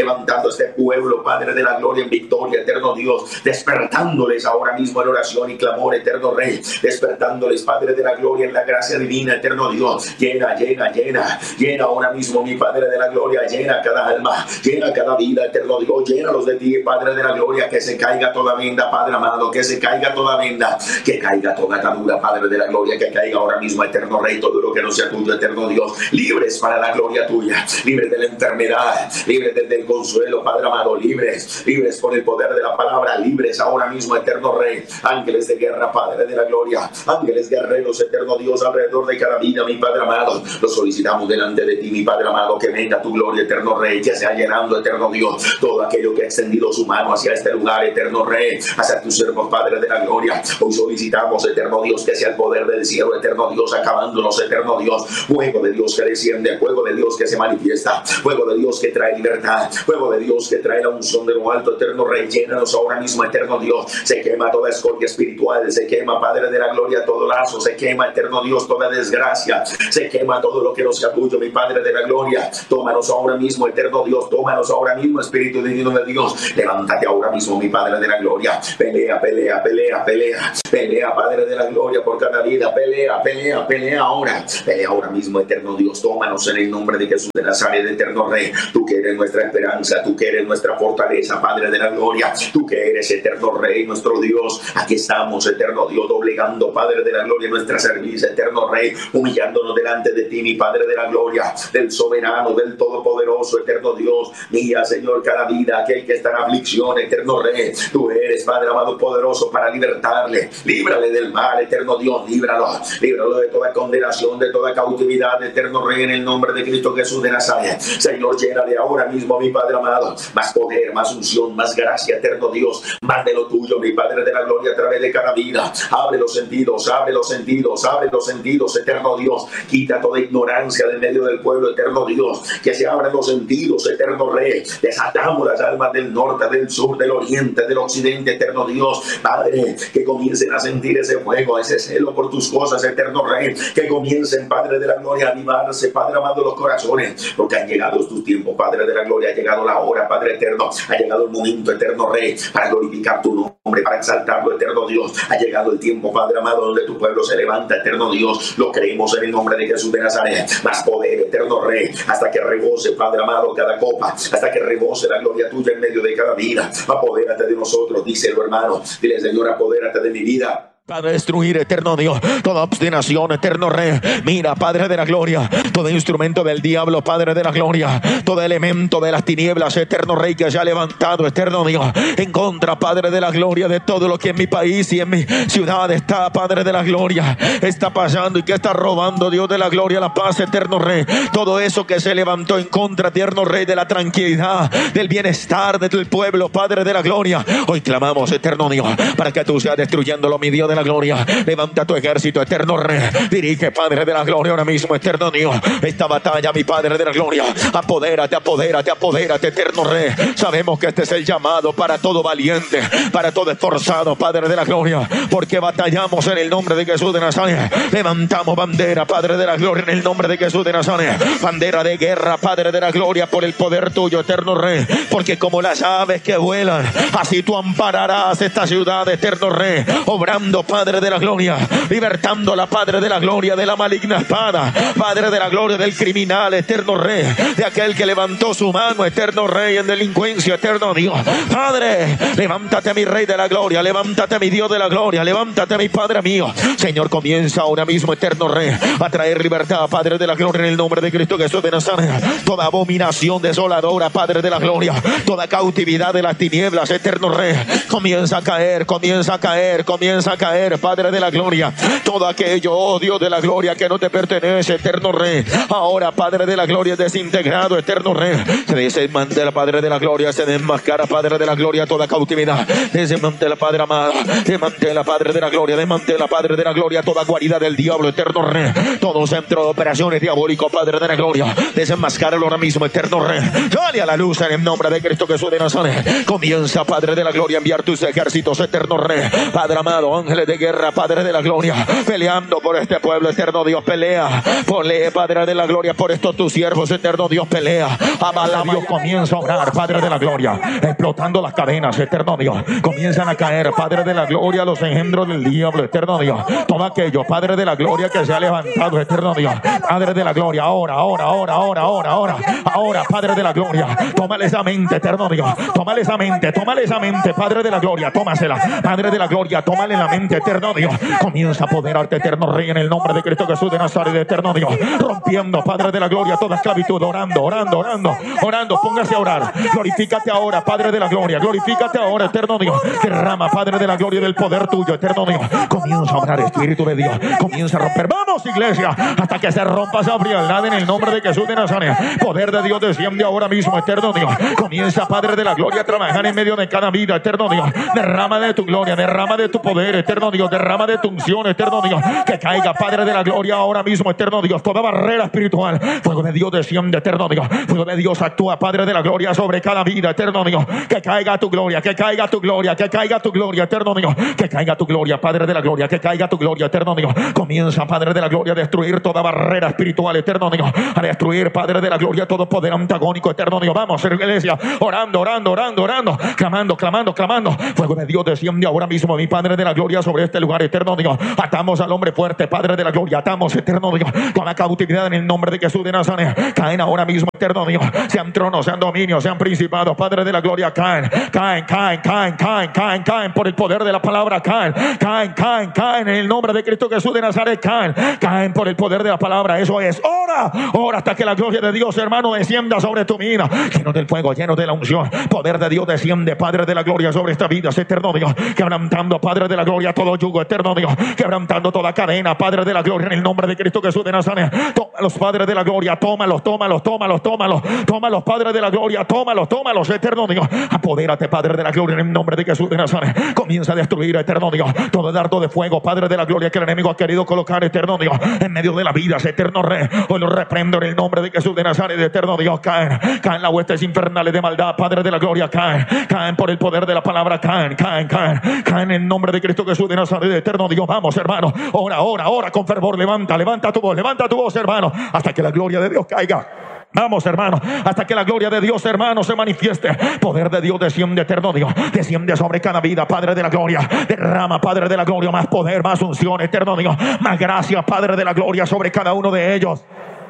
levantando a este pueblo, Padre de la gloria, en victoria, eterno Dios, despertándoles ahora mismo en oración y clamor, eterno Rey, despertándoles, Padre de la gloria, en la gracia divina, eterno Dios. Llena, llena, llena, llena ahora mismo, mi Padre de la gloria, llena cada alma, llena cada vida, eterno Dios, llénalos de ti, Padre de la gloria, que se caiga toda venda, Padre amado, que se caiga toda venda, que caiga toda atadura, Padre de la gloria, que caiga ahora mismo, eterno Rey, todo lo que no sea tuyo, eterno Dios, libres para la gloria tuya, libres de la enfermedad, libres del, del consuelo, Padre amado, libres, libres por el poder de la palabra, libres ahora mismo, eterno Rey, ángeles de guerra, Padre de la gloria, ángeles guerreros, eterno Dios, alrededor de cada vida, mi Padre amado, lo solicitamos delante de ti, mi Padre amado, que venga tu gloria, eterno Rey, que sea llenando, eterno Dios, todo aquello que ha extendido su mano hacia este lugar, eterno Rey, hacia tus siervos, Padre de la gloria. Hoy solicitamos, eterno Dios, que sea el poder del cielo, eterno Dios, acabándonos, eterno Dios, fuego de Dios que desciende, fuego de Dios que se manifiesta, fuego de Dios que trae libertad, fuego de Dios que trae la unción de lo alto, eterno Rey, llénanos ahora mismo, eterno Dios, se quema toda escoria espiritual, se quema, Padre de la gloria, todo lazo, se quema, eterno Dios, toda desgracia, se quema todo lo que nos sea tuyo, mi Padre de la gloria. Tómanos ahora mismo, eterno Dios, tómanos ahora mismo, Espíritu divino de Dios, levántate ahora mismo, mi Padre de la gloria, pelea, pelea, pelea, pelea, pelea, Padre de la gloria, por cada vida, pelea, pelea, pelea ahora, pelea ahora mismo, eterno Dios, tómanos en el nombre de Jesús de Nazaret, eterno Rey, tú que eres nuestra esperanza, tú que eres nuestra fortaleza, Padre de la gloria, tú que eres eterno Rey, nuestro Dios, aquí estamos, eterno Dios, doblegando, Padre de la gloria, nuestra servicio, eterno Rey, humillándonos delante de ti, mi Padre de la gloria, del soberano, del todopoderoso, eterno Dios, mía, Señor, cada vida, aquel que está en aflicción, eterno Rey, tú eres, Padre amado, poderoso para libertarle, líbrale del mal, eterno Dios, líbralo, líbralo de toda condenación, de toda cautividad, eterno Rey, en el nombre de Cristo Jesús de Nazaret, Señor, llénale ahora mismo, mi Padre amado, más poder, más unción, más gracia, eterno Dios, más de lo tuyo, mi Padre de la gloria, a través de cada vida, abre los sentidos, abre los sentidos, abre los sentidos, eterno Dios, quita toda ignorancia del medio del pueblo, eterno Dios, que se abran los sentidos, eterno Rey, desatamos las almas del norte, del sur, del oriente, del occidente, eterno Dios, Padre, que comiencen a sentir ese fuego, ese celo por tus cosas, eterno Rey, que comiencen, Padre de la gloria, a animarse, Padre amado, los corazones, porque han llegado tus tiempos, Padre de la gloria, ha llegado la hora, Padre eterno, ha llegado el momento, eterno Rey, para glorificar tu nombre, para exaltarlo, eterno Dios, ha llegado el tiempo, Padre amado, donde tu pueblo se levanta, eterno Dios, lo creemos en el nombre de Jesús de Nazaret, más poder, eterno Rey, hasta que rebose, Padre amado, cada copa, hasta que rebose la gloria tuya en medio de cada vida, apodérate de nosotros, díselo, hermano, dile, Señor, apodérate de mi vida. Para destruir, eterno Dios, toda obstinación, eterno Rey. Mira, Padre de la gloria, todo instrumento del diablo, Padre de la gloria, todo elemento de las tinieblas, eterno Rey, que haya levantado, eterno Dios, en contra, Padre de la gloria, de todo lo que en mi país y en mi ciudad está, Padre de la gloria, está pasando y que está robando, Dios de la gloria, la paz, eterno Rey. Todo eso que se levantó en contra, eterno Rey, de la tranquilidad, del bienestar del pueblo, Padre de la gloria. Hoy clamamos, eterno Dios, para que tú seas destruyéndolo, mi Dios de la gloria. Levanta tu ejército, eterno Rey. Dirige, Padre de la gloria, ahora mismo, eterno Dios, esta batalla, mi Padre de la gloria. Apodérate, apodérate, apodérate, eterno Rey. Sabemos que este es el llamado para todo valiente, para todo esforzado, Padre de la gloria, porque batallamos en el nombre de Jesús de Nazaret. Levantamos bandera, Padre de la gloria, en el nombre de Jesús de Nazaret. Bandera de guerra, Padre de la gloria, por el poder tuyo, eterno Rey, porque como las aves que vuelan, así tú ampararás esta ciudad, eterno Rey, obrando, Padre de la gloria, libertando la Padre de la gloria de la maligna espada, Padre de la gloria, del criminal, eterno Rey, de aquel que levantó su mano, eterno Rey, en delincuencia, eterno Dios. Padre, levántate, mi Rey de la gloria, levántate, mi Dios de la gloria, levántate, mi Padre mío. Señor, comienza ahora mismo, eterno Rey, a traer libertad, Padre de la gloria, en el nombre de Cristo Jesús de Nazaret. Toda abominación desoladora, Padre de la gloria, toda cautividad de las tinieblas, eterno Rey, comienza a caer, comienza a caer, comienza a caer, Padre de la gloria, todo aquello, oh Dios de la gloria, que no te pertenece, eterno Rey, ahora, Padre de la gloria, desintegrado, eterno Rey, se desmantela, Padre de la gloria, se desmascara, Padre de la gloria, toda cautividad, desmantela, Padre amado, desmantela, Padre de la gloria, desmantela, Padre de la gloria, toda guarida del diablo, eterno Rey, todo centro de operaciones diabólico, Padre de la gloria, desenmascáralo ahora mismo, eterno Rey, sale a la luz en el nombre de Cristo Jesús de Nazaret. Comienza, Padre de la gloria, a enviar tus ejércitos, eterno Rey, Padre amado, ángeles ángeles de guerra, Padre de la gloria, peleando por este pueblo, eterno Dios, pelea. Ponle, Padre de la gloria, por estos tus siervos, eterno Dios, pelea. Amala Dios, comienza a obrar, Padre de la gloria, explotando las cadenas, eterno Dios. Comienzan a caer, Padre de la gloria, los engendros del diablo, eterno Dios. Todo aquello, Padre de la gloria, que se ha levantado, eterno Dios. Padre de la gloria, ahora, ahora, ahora, ahora, ahora, ahora, ahora, Padre de la gloria, tómale esa mente, eterno Dios. Tómale esa mente, tómale esa mente, Padre de la gloria, tómasela, Padre de la gloria, tómale la mente, eterno Dios. Comienza a apoderarte, eterno Rey, en el nombre de Cristo Jesús de Nazaret, eterno Dios. Rompiendo, Padre de la gloria, toda esclavitud, orando, orando, orando, orando. Póngase a orar. Glorifícate ahora, Padre de la gloria. Glorifícate ahora, eterno Dios. Derrama, Padre de la gloria, del poder tuyo, eterno Dios. Comienza a orar, Espíritu de Dios. Comienza a romper. Vamos, iglesia, hasta que se rompa esa frialdad en el nombre de Jesús de Nazaret. Poder de Dios desciende ahora mismo, eterno Dios. Comienza, Padre de la gloria, a trabajar en medio de cada vida, eterno Dios. Derrama de tu gloria, derrama de tu poder, eterno Dios. Derrama de tu unción, eterno Dios. Que caiga, Padre de la gloria, ahora mismo, eterno Dios. Toda barrera espiritual, fuego de Dios desciende, eterno Dios. Fuego de Dios actúa, Padre de la gloria, sobre cada vida, eterno Dios. Que caiga tu gloria, que caiga tu gloria, que caiga tu gloria, eterno Dios. Que caiga tu gloria, Padre de la gloria, que caiga tu gloria, eterno Dios. Comienza, Padre de la gloria, a destruir toda barrera espiritual, eterno Dios. A destruir, Padre de la gloria, todo poder antagónico, eterno Dios. Vamos, iglesia, orando, orando, orando, orando, clamando, clamando, clamando. Fuego de Dios desciende ahora mismo, mi Padre de la gloria, sobre este lugar, eterno Dios. Atamos al hombre fuerte, Padre de la gloria. Atamos, eterno Dios, con la cautividad en el nombre de Jesús de Nazaret. Caen ahora mismo, eterno Dios. Sean tronos, sean dominios, sean principados, Padre de la gloria. Caen, caen, caen, caen, caen, caen, caen por el poder de la palabra. Caen, caen, caen, caen en el nombre de Cristo Jesús de Nazaret. Caen, caen por el poder de la palabra. Eso es. Ora, ora hasta que la gloria de Dios, hermano, descienda sobre tu vida. Lleno del fuego, lleno de la unción. Poder de Dios desciende, Padre de la gloria, sobre esta vida, eterno Dios. Quebrantando, Padre de la gloria, todo yugo, eterno Dios. Quebrantando toda cadena, Padre de la gloria, en el nombre de Cristo Jesús de Nazaret. Tómalos, Padre de la gloria, tómalos, tómalos, tómalos, tómalos, tómalos, Padre de la gloria, tómalos, tómalos, eterno Dios. Apodérate, Padre de la gloria, en el nombre de Jesús de Nazaret. Comienza a destruir, eterno Dios, todo dardo de fuego, Padre de la gloria, que el enemigo ha querido colocar, eterno Dios, en medio de la vida, eterno Rey. Hoy lo reprendo en el nombre de Jesús de Nazaret, eterno Dios. Caen, caen las huestes infernales de maldad, Padre de la gloria. Caen, caen por el poder de la palabra. Caen, caen, caen, caen en el nombre de Cristo Jesús de Nazaret, eterno Dios. Vamos, hermano, ora, ora, ora con fervor. Levanta, levanta tu voz, levanta tu voz, hermano, hasta que la gloria de Dios caiga. Vamos, hermano, hasta que la gloria de Dios, hermano, se manifieste. Poder de Dios desciende, eterno Dios. Desciende sobre cada vida, Padre de la gloria. Derrama, Padre de la gloria, más poder, más unción, eterno Dios. Más gracia, Padre de la gloria, sobre cada uno de ellos.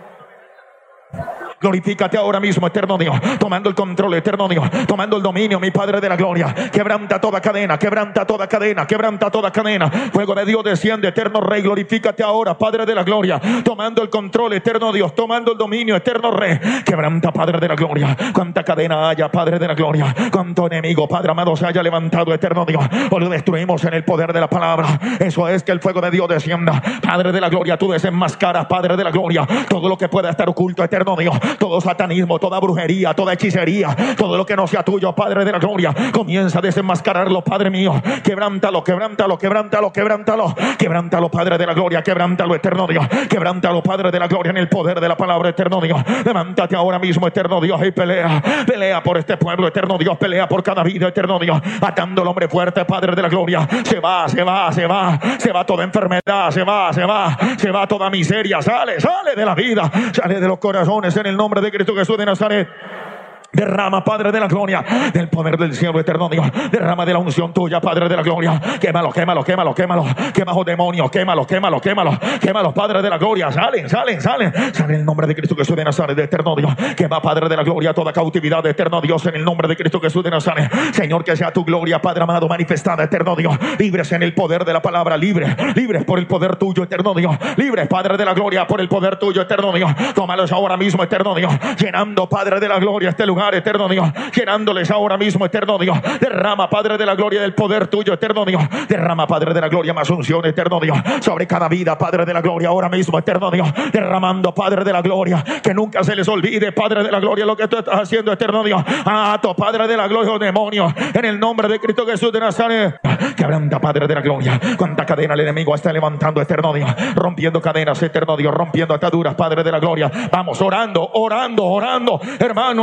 Glorifícate ahora mismo, eterno Dios, tomando el control, eterno Dios, tomando el dominio, mi Padre de la gloria. Quebranta toda cadena, quebranta toda cadena, quebranta toda cadena. Fuego de Dios desciende, eterno Rey. Glorifícate ahora, Padre de la gloria, tomando el control, eterno Dios, tomando el dominio, eterno Rey. Quebranta, Padre de la gloria. Cuánta cadena haya, Padre de la gloria. Cuánto enemigo, Padre amado, se haya levantado, eterno Dios. Hoy lo destruimos en el poder de la palabra. Eso es, que el fuego de Dios descienda, Padre de la gloria. Tú desenmascaras, Padre de la gloria, todo lo que pueda estar oculto, eterno Dios. Todo satanismo, toda brujería, toda hechicería, todo lo que no sea tuyo, Padre de la gloria, comienza a desenmascararlo, Padre mío. Quebrántalo, quebrántalo, quebrántalo, quebrántalo, quebrántalo, Padre de la gloria, quebrántalo, eterno Dios, quebrántalo, Padre de la gloria, en el poder de la palabra, eterno Dios. Levántate ahora mismo, eterno Dios, y pelea, pelea por este pueblo, eterno Dios, pelea por cada vida, eterno Dios, atando al hombre fuerte, Padre de la gloria. Se va, se va, se va, se va toda enfermedad, se va, se va, se va toda miseria, sale, sale de la vida, sale de los corazones, en el nombre de Cristo Jesús de Nazaret. Derrama, Padre de la gloria, del poder del cielo, eterno Dios. Derrama de la unción tuya, Padre de la gloria. Quémalo, quémalo, quémalo, quémalo. Quémalo, demonios, quémalo, quémalo, quémalo. Quémalo, Padre de la gloria. Salen, salen, salen. Sale en el nombre de Cristo Jesús de Nazaret, de eterno Dios. Quema, Padre de la gloria, toda cautividad, de eterno Dios, en el nombre de Cristo Jesús de Nazaret. Señor, que sea tu gloria, Padre amado, manifestada, eterno Dios. Libres en el poder de la palabra, libres, libres por el poder tuyo, eterno Dios. Libres, Padre de la gloria, por el poder tuyo, eterno Dios. Tómalos ahora mismo, eterno Dios. Llenando, Padre de la gloria, este lugar, eterno Dios, llenándoles ahora mismo, eterno Dios. Derrama, Padre de la gloria, del poder tuyo, eterno Dios. Derrama, Padre de la gloria, más unción, eterno Dios, sobre cada vida, Padre de la gloria, ahora mismo, eterno Dios. Derramando, Padre de la gloria, que nunca se les olvide, Padre de la gloria, lo que tú estás haciendo, eterno Dios. Ato, Padre de la gloria, demonios, en el nombre de Cristo Jesús de Nazaret. Quebranta, Padre de la gloria, cuánta cadena el enemigo está levantando, eterno Dios, rompiendo cadenas, eterno Dios, rompiendo ataduras, Padre de la gloria. Vamos orando, orando, orando, hermano. No estamos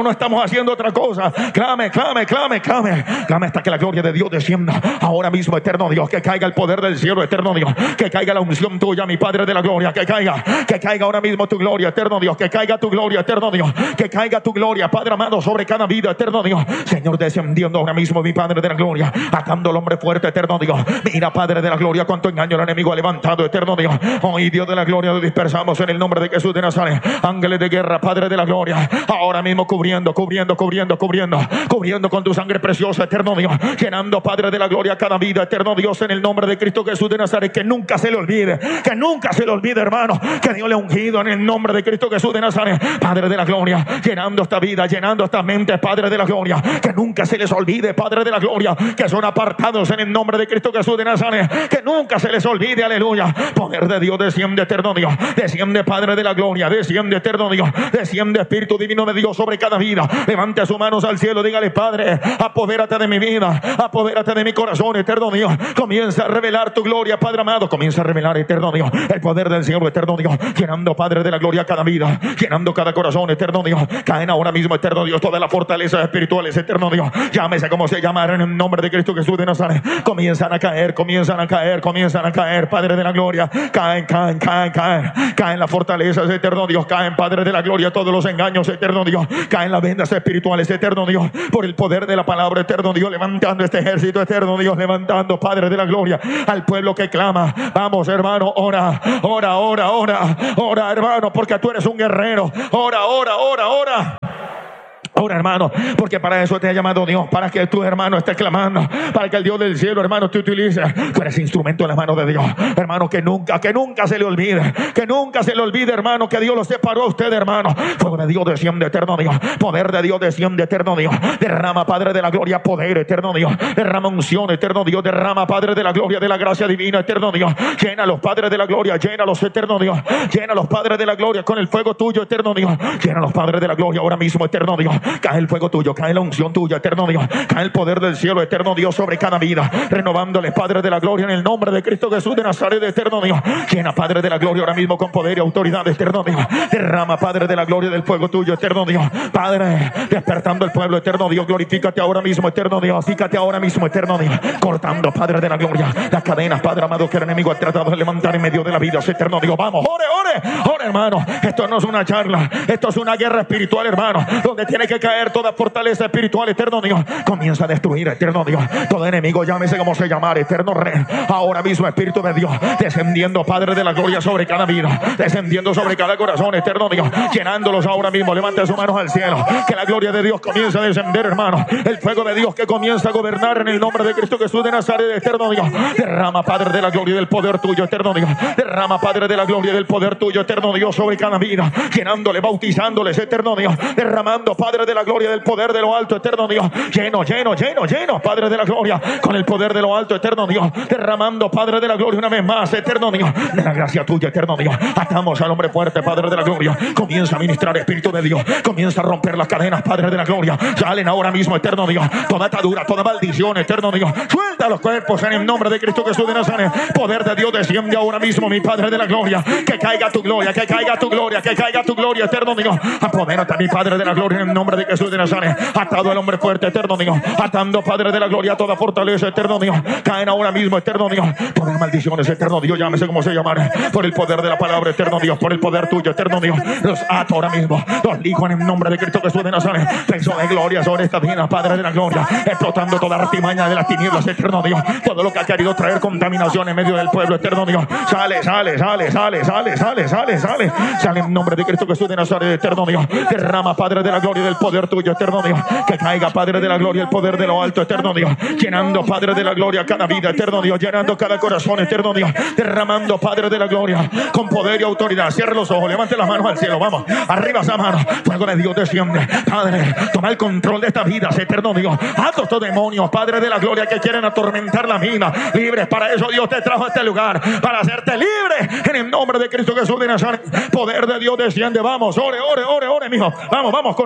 haciendo otra cosa. Clame, clame, clame, clame. Clame hasta que la gloria de Dios descienda. Ahora mismo, eterno Dios, que caiga el poder del cielo, eterno Dios. Que caiga la unción tuya, mi Padre de la gloria. Que caiga, que caiga ahora mismo tu gloria, eterno Dios. Que caiga tu gloria, eterno Dios. Que caiga tu gloria, Padre amado, sobre cada vida, eterno Dios. Señor, descendiendo ahora mismo, mi Padre de la gloria. Atando al hombre fuerte, eterno Dios. Mira, Padre de la gloria, cuánto engaño el enemigo ha levantado, eterno Dios. Hoy, Dios de la gloria, lo dispersamos en el nombre de Jesús de Nazaret. Ángeles de guerra, Padre de la gloria. Ahora mismo cubriendo, cubriendo, cubriendo, cubriendo. Cubriendo con tu sangre preciosa, eterno Dios. Llenando, Padre de la gloria, cada vida, eterno Dios, en el nombre de Cristo Jesús de Nazaret. Que nunca se le olvide, que nunca se le olvide, hermano, que Dios le ha ungido en el nombre de Cristo Jesús de Nazaret. Padre de la gloria, llenando esta vida, llenando esta mente, Padre de la gloria. Que nunca se les olvide, Padre de la gloria, que son apartados en el nombre de Cristo Jesús de Nazaret. Que nunca se les olvide, aleluya. Poder de Dios desciende, eterno Dios. Desciende, Padre de la gloria. Desciende, eterno Dios. Desciende, Espíritu Divino de Dios, sobre cada vida. Levante sus manos al cielo, dígale: Padre, apodérate de mi vida, apodérate de mi corazón, eterno Dios. Comienza a revelar tu gloria, Padre amado. Comienza a revelar, eterno Dios, el poder del cielo, eterno Dios. Llenando, Padre de la gloria, cada vida. Llenando cada corazón, eterno Dios. Caen ahora mismo, eterno Dios, todas las fortalezas espirituales, eterno Dios. Llámese como se llamaron, en el nombre de Cristo Jesús de Nazaret. Comienzan a caer, comienzan a caer, comienzan a caer, Padre de la gloria. Caen, caen, caen, caen. Caen las fortalezas, eterno Dios. Caen, Padre de la gloria, todos los engaños, eterno Dios. Caen las vendas espirituales, eterno Dios. Por el poder de la palabra, eterno Dios. Levantando este ejército, eterno Dios. Levantando, Padre de la gloria, al pueblo que clama. Vamos, hermano, ora, ora, ora, ora. Ora, hermano, porque tú eres un guerrero. Ora, ora, ora, ora. Ahora, hermano, porque para eso te ha llamado Dios, para que tu hermano esté clamando, para que el Dios del cielo, hermano, te utilice. Tú eres instrumento en las manos de Dios, hermano. Que nunca, que nunca se le olvide, que nunca se le olvide, hermano, que Dios lo separó a usted, hermano. Fuego de Dios desciende, eterno Dios. Poder de Dios desciende, eterno Dios. Derrama, Padre de la gloria, poder, eterno Dios. Derrama unción, eterno Dios. Derrama, Padre de la gloria, de la gracia divina, eterno Dios. Llena a los Padres de la gloria, llena a los, eterno Dios. Llena a los Padres de la gloria con el fuego tuyo, eterno Dios. Llena a los Padres de la gloria ahora mismo, eterno Dios. Cae el fuego tuyo, cae la unción tuya, eterno Dios. Cae el poder del cielo, eterno Dios, sobre cada vida, renovándoles, Padre de la gloria, en el nombre de Cristo Jesús de Nazaret, eterno Dios. Llena, Padre de la gloria, ahora mismo con poder y autoridad, eterno Dios. Derrama, Padre de la gloria, del fuego tuyo, eterno Dios. Padre, despertando el pueblo, eterno Dios. Glorifícate ahora mismo, eterno Dios. Fíjate ahora mismo, eterno Dios. Cortando, Padre de la gloria, las cadenas, Padre amado, que el enemigo ha tratado de levantar en medio de la vida, eterno Dios. Vamos, ore, ore, ore, hermano. Esto no es una charla, esto es una guerra espiritual, hermano, donde tiene que caer toda fortaleza espiritual, eterno Dios. Comienza a destruir, eterno Dios, todo enemigo, llámese como se llamare, eterno Rey. Ahora mismo, Espíritu de Dios, descendiendo, Padre de la gloria, sobre cada vida, descendiendo sobre cada corazón, eterno Dios, llenándolos ahora mismo. Levante sus manos al cielo, que la gloria de Dios comienza a descender, hermano. El fuego de Dios que comienza a gobernar en el nombre de Cristo Jesús de Nazaret, eterno Dios. Derrama, Padre de la gloria, del poder tuyo, eterno Dios. Derrama, Padre de la gloria, del poder tuyo, eterno Dios, sobre cada vida, llenándole, bautizándoles, eterno Dios. Derramando, Padre de la gloria, del poder de lo alto, eterno Dios. Lleno, lleno, lleno, lleno, Padre de la gloria, con el poder de lo alto, eterno Dios. Derramando, Padre de la gloria, una vez más, eterno Dios, de la gracia tuya, eterno Dios. Atamos al hombre fuerte, Padre de la gloria. Comienza a ministrar, Espíritu de Dios. Comienza a romper las cadenas, Padre de la gloria. Salen ahora mismo, eterno Dios, toda atadura, toda maldición, eterno Dios. Suelta los cuerpos en el nombre de Cristo Jesús de Nazaret. Poder de Dios desciende ahora mismo, mi Padre de la gloria. Que caiga tu gloria, que caiga tu gloria, que caiga tu gloria, eterno Dios. Apodérate, mi Padre de la gloria, en el nombre de Jesús de Nazaret. Atado al hombre fuerte, eterno Dios. Atando, Padre de la gloria, toda fortaleza, eterno Dios. Caen ahora mismo, eterno Dios, todas las maldiciones, eterno Dios. Llámese como se llamare. Por el poder de la palabra, eterno Dios. Por el poder tuyo, eterno Dios. Los ato ahora mismo. Los ligo en el nombre de Cristo Jesús de Nazaret. Peso de gloria sobre esta vida, Padre de la gloria. Explotando toda artimaña de las tinieblas, eterno Dios. Todo lo que ha querido traer contaminación en medio del pueblo, eterno Dios. Sale, sale, sale, sale, sale, sale, sale, sale. Sale en nombre de Cristo Jesús de Nazaret, eterno Dios. Derrama, Padre de la gloria, del poder tuyo, eterno Dios. Que caiga, Padre de la gloria, el poder de lo alto, eterno Dios. Llenando, Padre de la gloria, cada vida, eterno Dios. Llenando cada corazón, eterno Dios. Derramando, Padre de la gloria, con poder y autoridad. Cierra los ojos, levante las manos al cielo. Vamos, arriba esa mano. Fuego de Dios desciende. Padre, toma el control de estas vidas, eterno Dios. Ato estos demonios, Padre de la gloria, que quieren atormentar la vida. Libres, para eso Dios te trajo a este lugar, para hacerte libre en el nombre de Cristo Jesús de Nazaret. Poder de Dios desciende. Vamos, ore, ore, ore, ore, mijo. Vamos, vamos, con autoridad.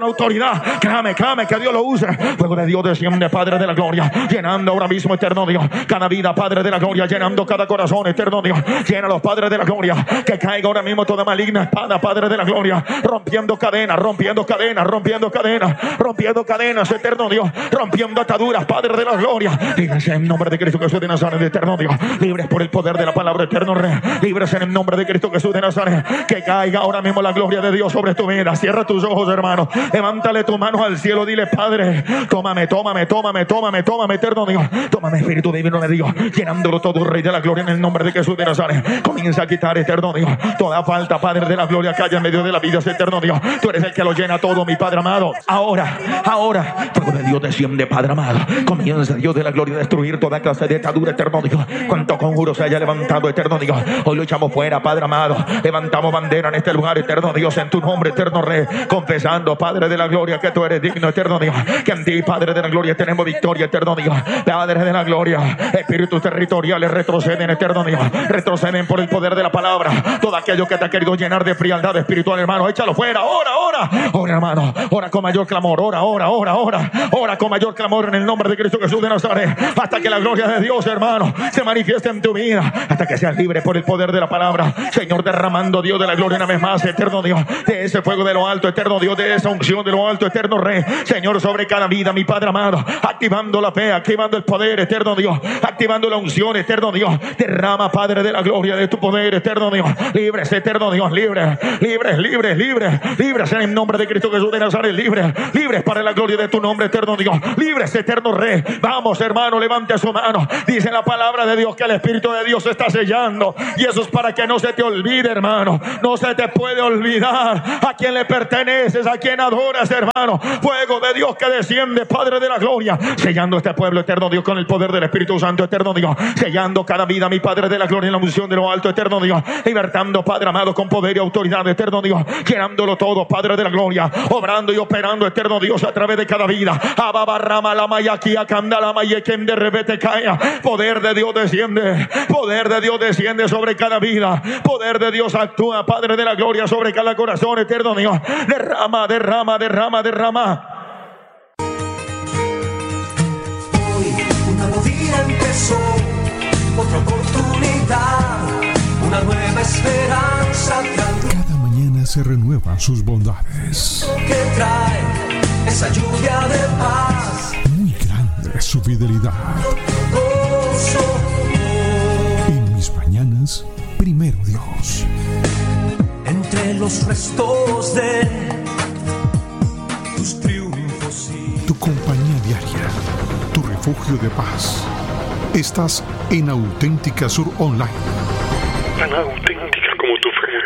autoridad. Clame, clame, que Dios lo use. Fuego de Dios desciende, Padre de la gloria, llenando ahora mismo, eterno Dios, cada vida, Padre de la gloria, llenando cada corazón, eterno Dios. Llena los Padres de la gloria, que caiga ahora mismo toda maligna espada, Padre de la gloria, rompiendo cadenas, rompiendo cadenas, rompiendo cadenas, rompiendo cadenas, eterno Dios, rompiendo ataduras, Padre de la gloria. Libres en el nombre de Cristo Jesús de Nazaret, eterno Dios. Libres por el poder de la palabra, eterno Rey. Libres en el nombre de Cristo Jesús de Nazaret. Que caiga ahora mismo la gloria de Dios sobre tu vida. Cierra tus ojos, hermano. Levántale tus manos al cielo. Dile, Padre, tómame, tómame, tómame, tómame, tómame, eterno Dios. Tómame, Espíritu Divino de Dios, llenándolo todo, Rey de la gloria, en el nombre de Jesús de Nazaret. Comienza a quitar, eterno Dios, toda falta, Padre de la gloria, que haya en medio de la vida, eterno Dios. Tú eres el que lo llena todo, mi Padre amado. Ahora, ahora, fuego de Dios desciende, Padre amado. Comienza, Dios de la gloria, a destruir toda clase de atadura, eterno Dios. Cuanto conjuro se haya levantado, eterno Dios, hoy lo echamos fuera, Padre amado. Levantamos bandera en este lugar, eterno Dios, en tu nombre, eterno Rey, confesando, Padre de la gloria, que tú eres digno, eterno Dios, que en ti, Padre de la gloria, tenemos victoria, eterno Dios. Padre de la gloria, espíritus territoriales retroceden, eterno Dios, retroceden por el poder de la palabra. Todo aquello que te ha querido llenar de frialdad espiritual, hermano, échalo fuera. Ora, ora, ora, hermano, ora con mayor clamor, ora, ora, ora, ora, ora con mayor clamor en el nombre de Cristo Jesús de Nazaret, hasta que la gloria de Dios, hermano, se manifieste en tu vida, hasta que seas libre por el poder de la palabra. Señor, derramando, Dios de la gloria, una vez más, eterno Dios, de ese fuego de lo alto, eterno Dios, de esa unción de lo alto, eterno Rey, Señor, sobre cada vida, mi Padre amado, activando la fe, activando el poder, eterno Dios, activando la unción, eterno Dios. Derrama, Padre de la gloria, de tu poder, eterno Dios. Libres, eterno Dios, libres, libres, libres, libres, libres en el nombre de Cristo Jesús de Nazaret, libres, libres para la gloria de tu nombre, eterno Dios. Libres, eterno Rey. Vamos, hermano, levante su mano. Dice la palabra de Dios que el Espíritu de Dios está sellando, y eso es para que no se te olvide, hermano. No se te puede olvidar a quien le perteneces, a quien adoras, hermano. Fuego de Dios que desciende, Padre de la gloria, sellando este pueblo, eterno Dios, con el poder del Espíritu Santo, eterno Dios, sellando cada vida, mi Padre de la gloria, en la unción de lo alto, eterno Dios, libertando, Padre amado, con poder y autoridad, eterno Dios, llenándolo todo, Padre de la gloria, obrando y operando, eterno Dios, a través de cada vida. Ababarrama la mayaquía, candala mayequem de rebete caia. Poder de Dios desciende, poder de Dios desciende sobre cada vida, poder de Dios actúa, Padre de la gloria, sobre cada corazón, eterno Dios. Derrama, derrama, derrama, derrama. Una nueva vida empezó, otra oportunidad, una nueva esperanza. Cada mañana se renuevan sus bondades. Que trae esa lluvia de paz. Muy grande es su fidelidad. Gozo. En mis mañanas, primero Dios. Entre los restos de tus triunfos y tu compañía diaria, tu refugio de paz. Estás en Auténtica Sur Online. Tan auténtica como tu fe.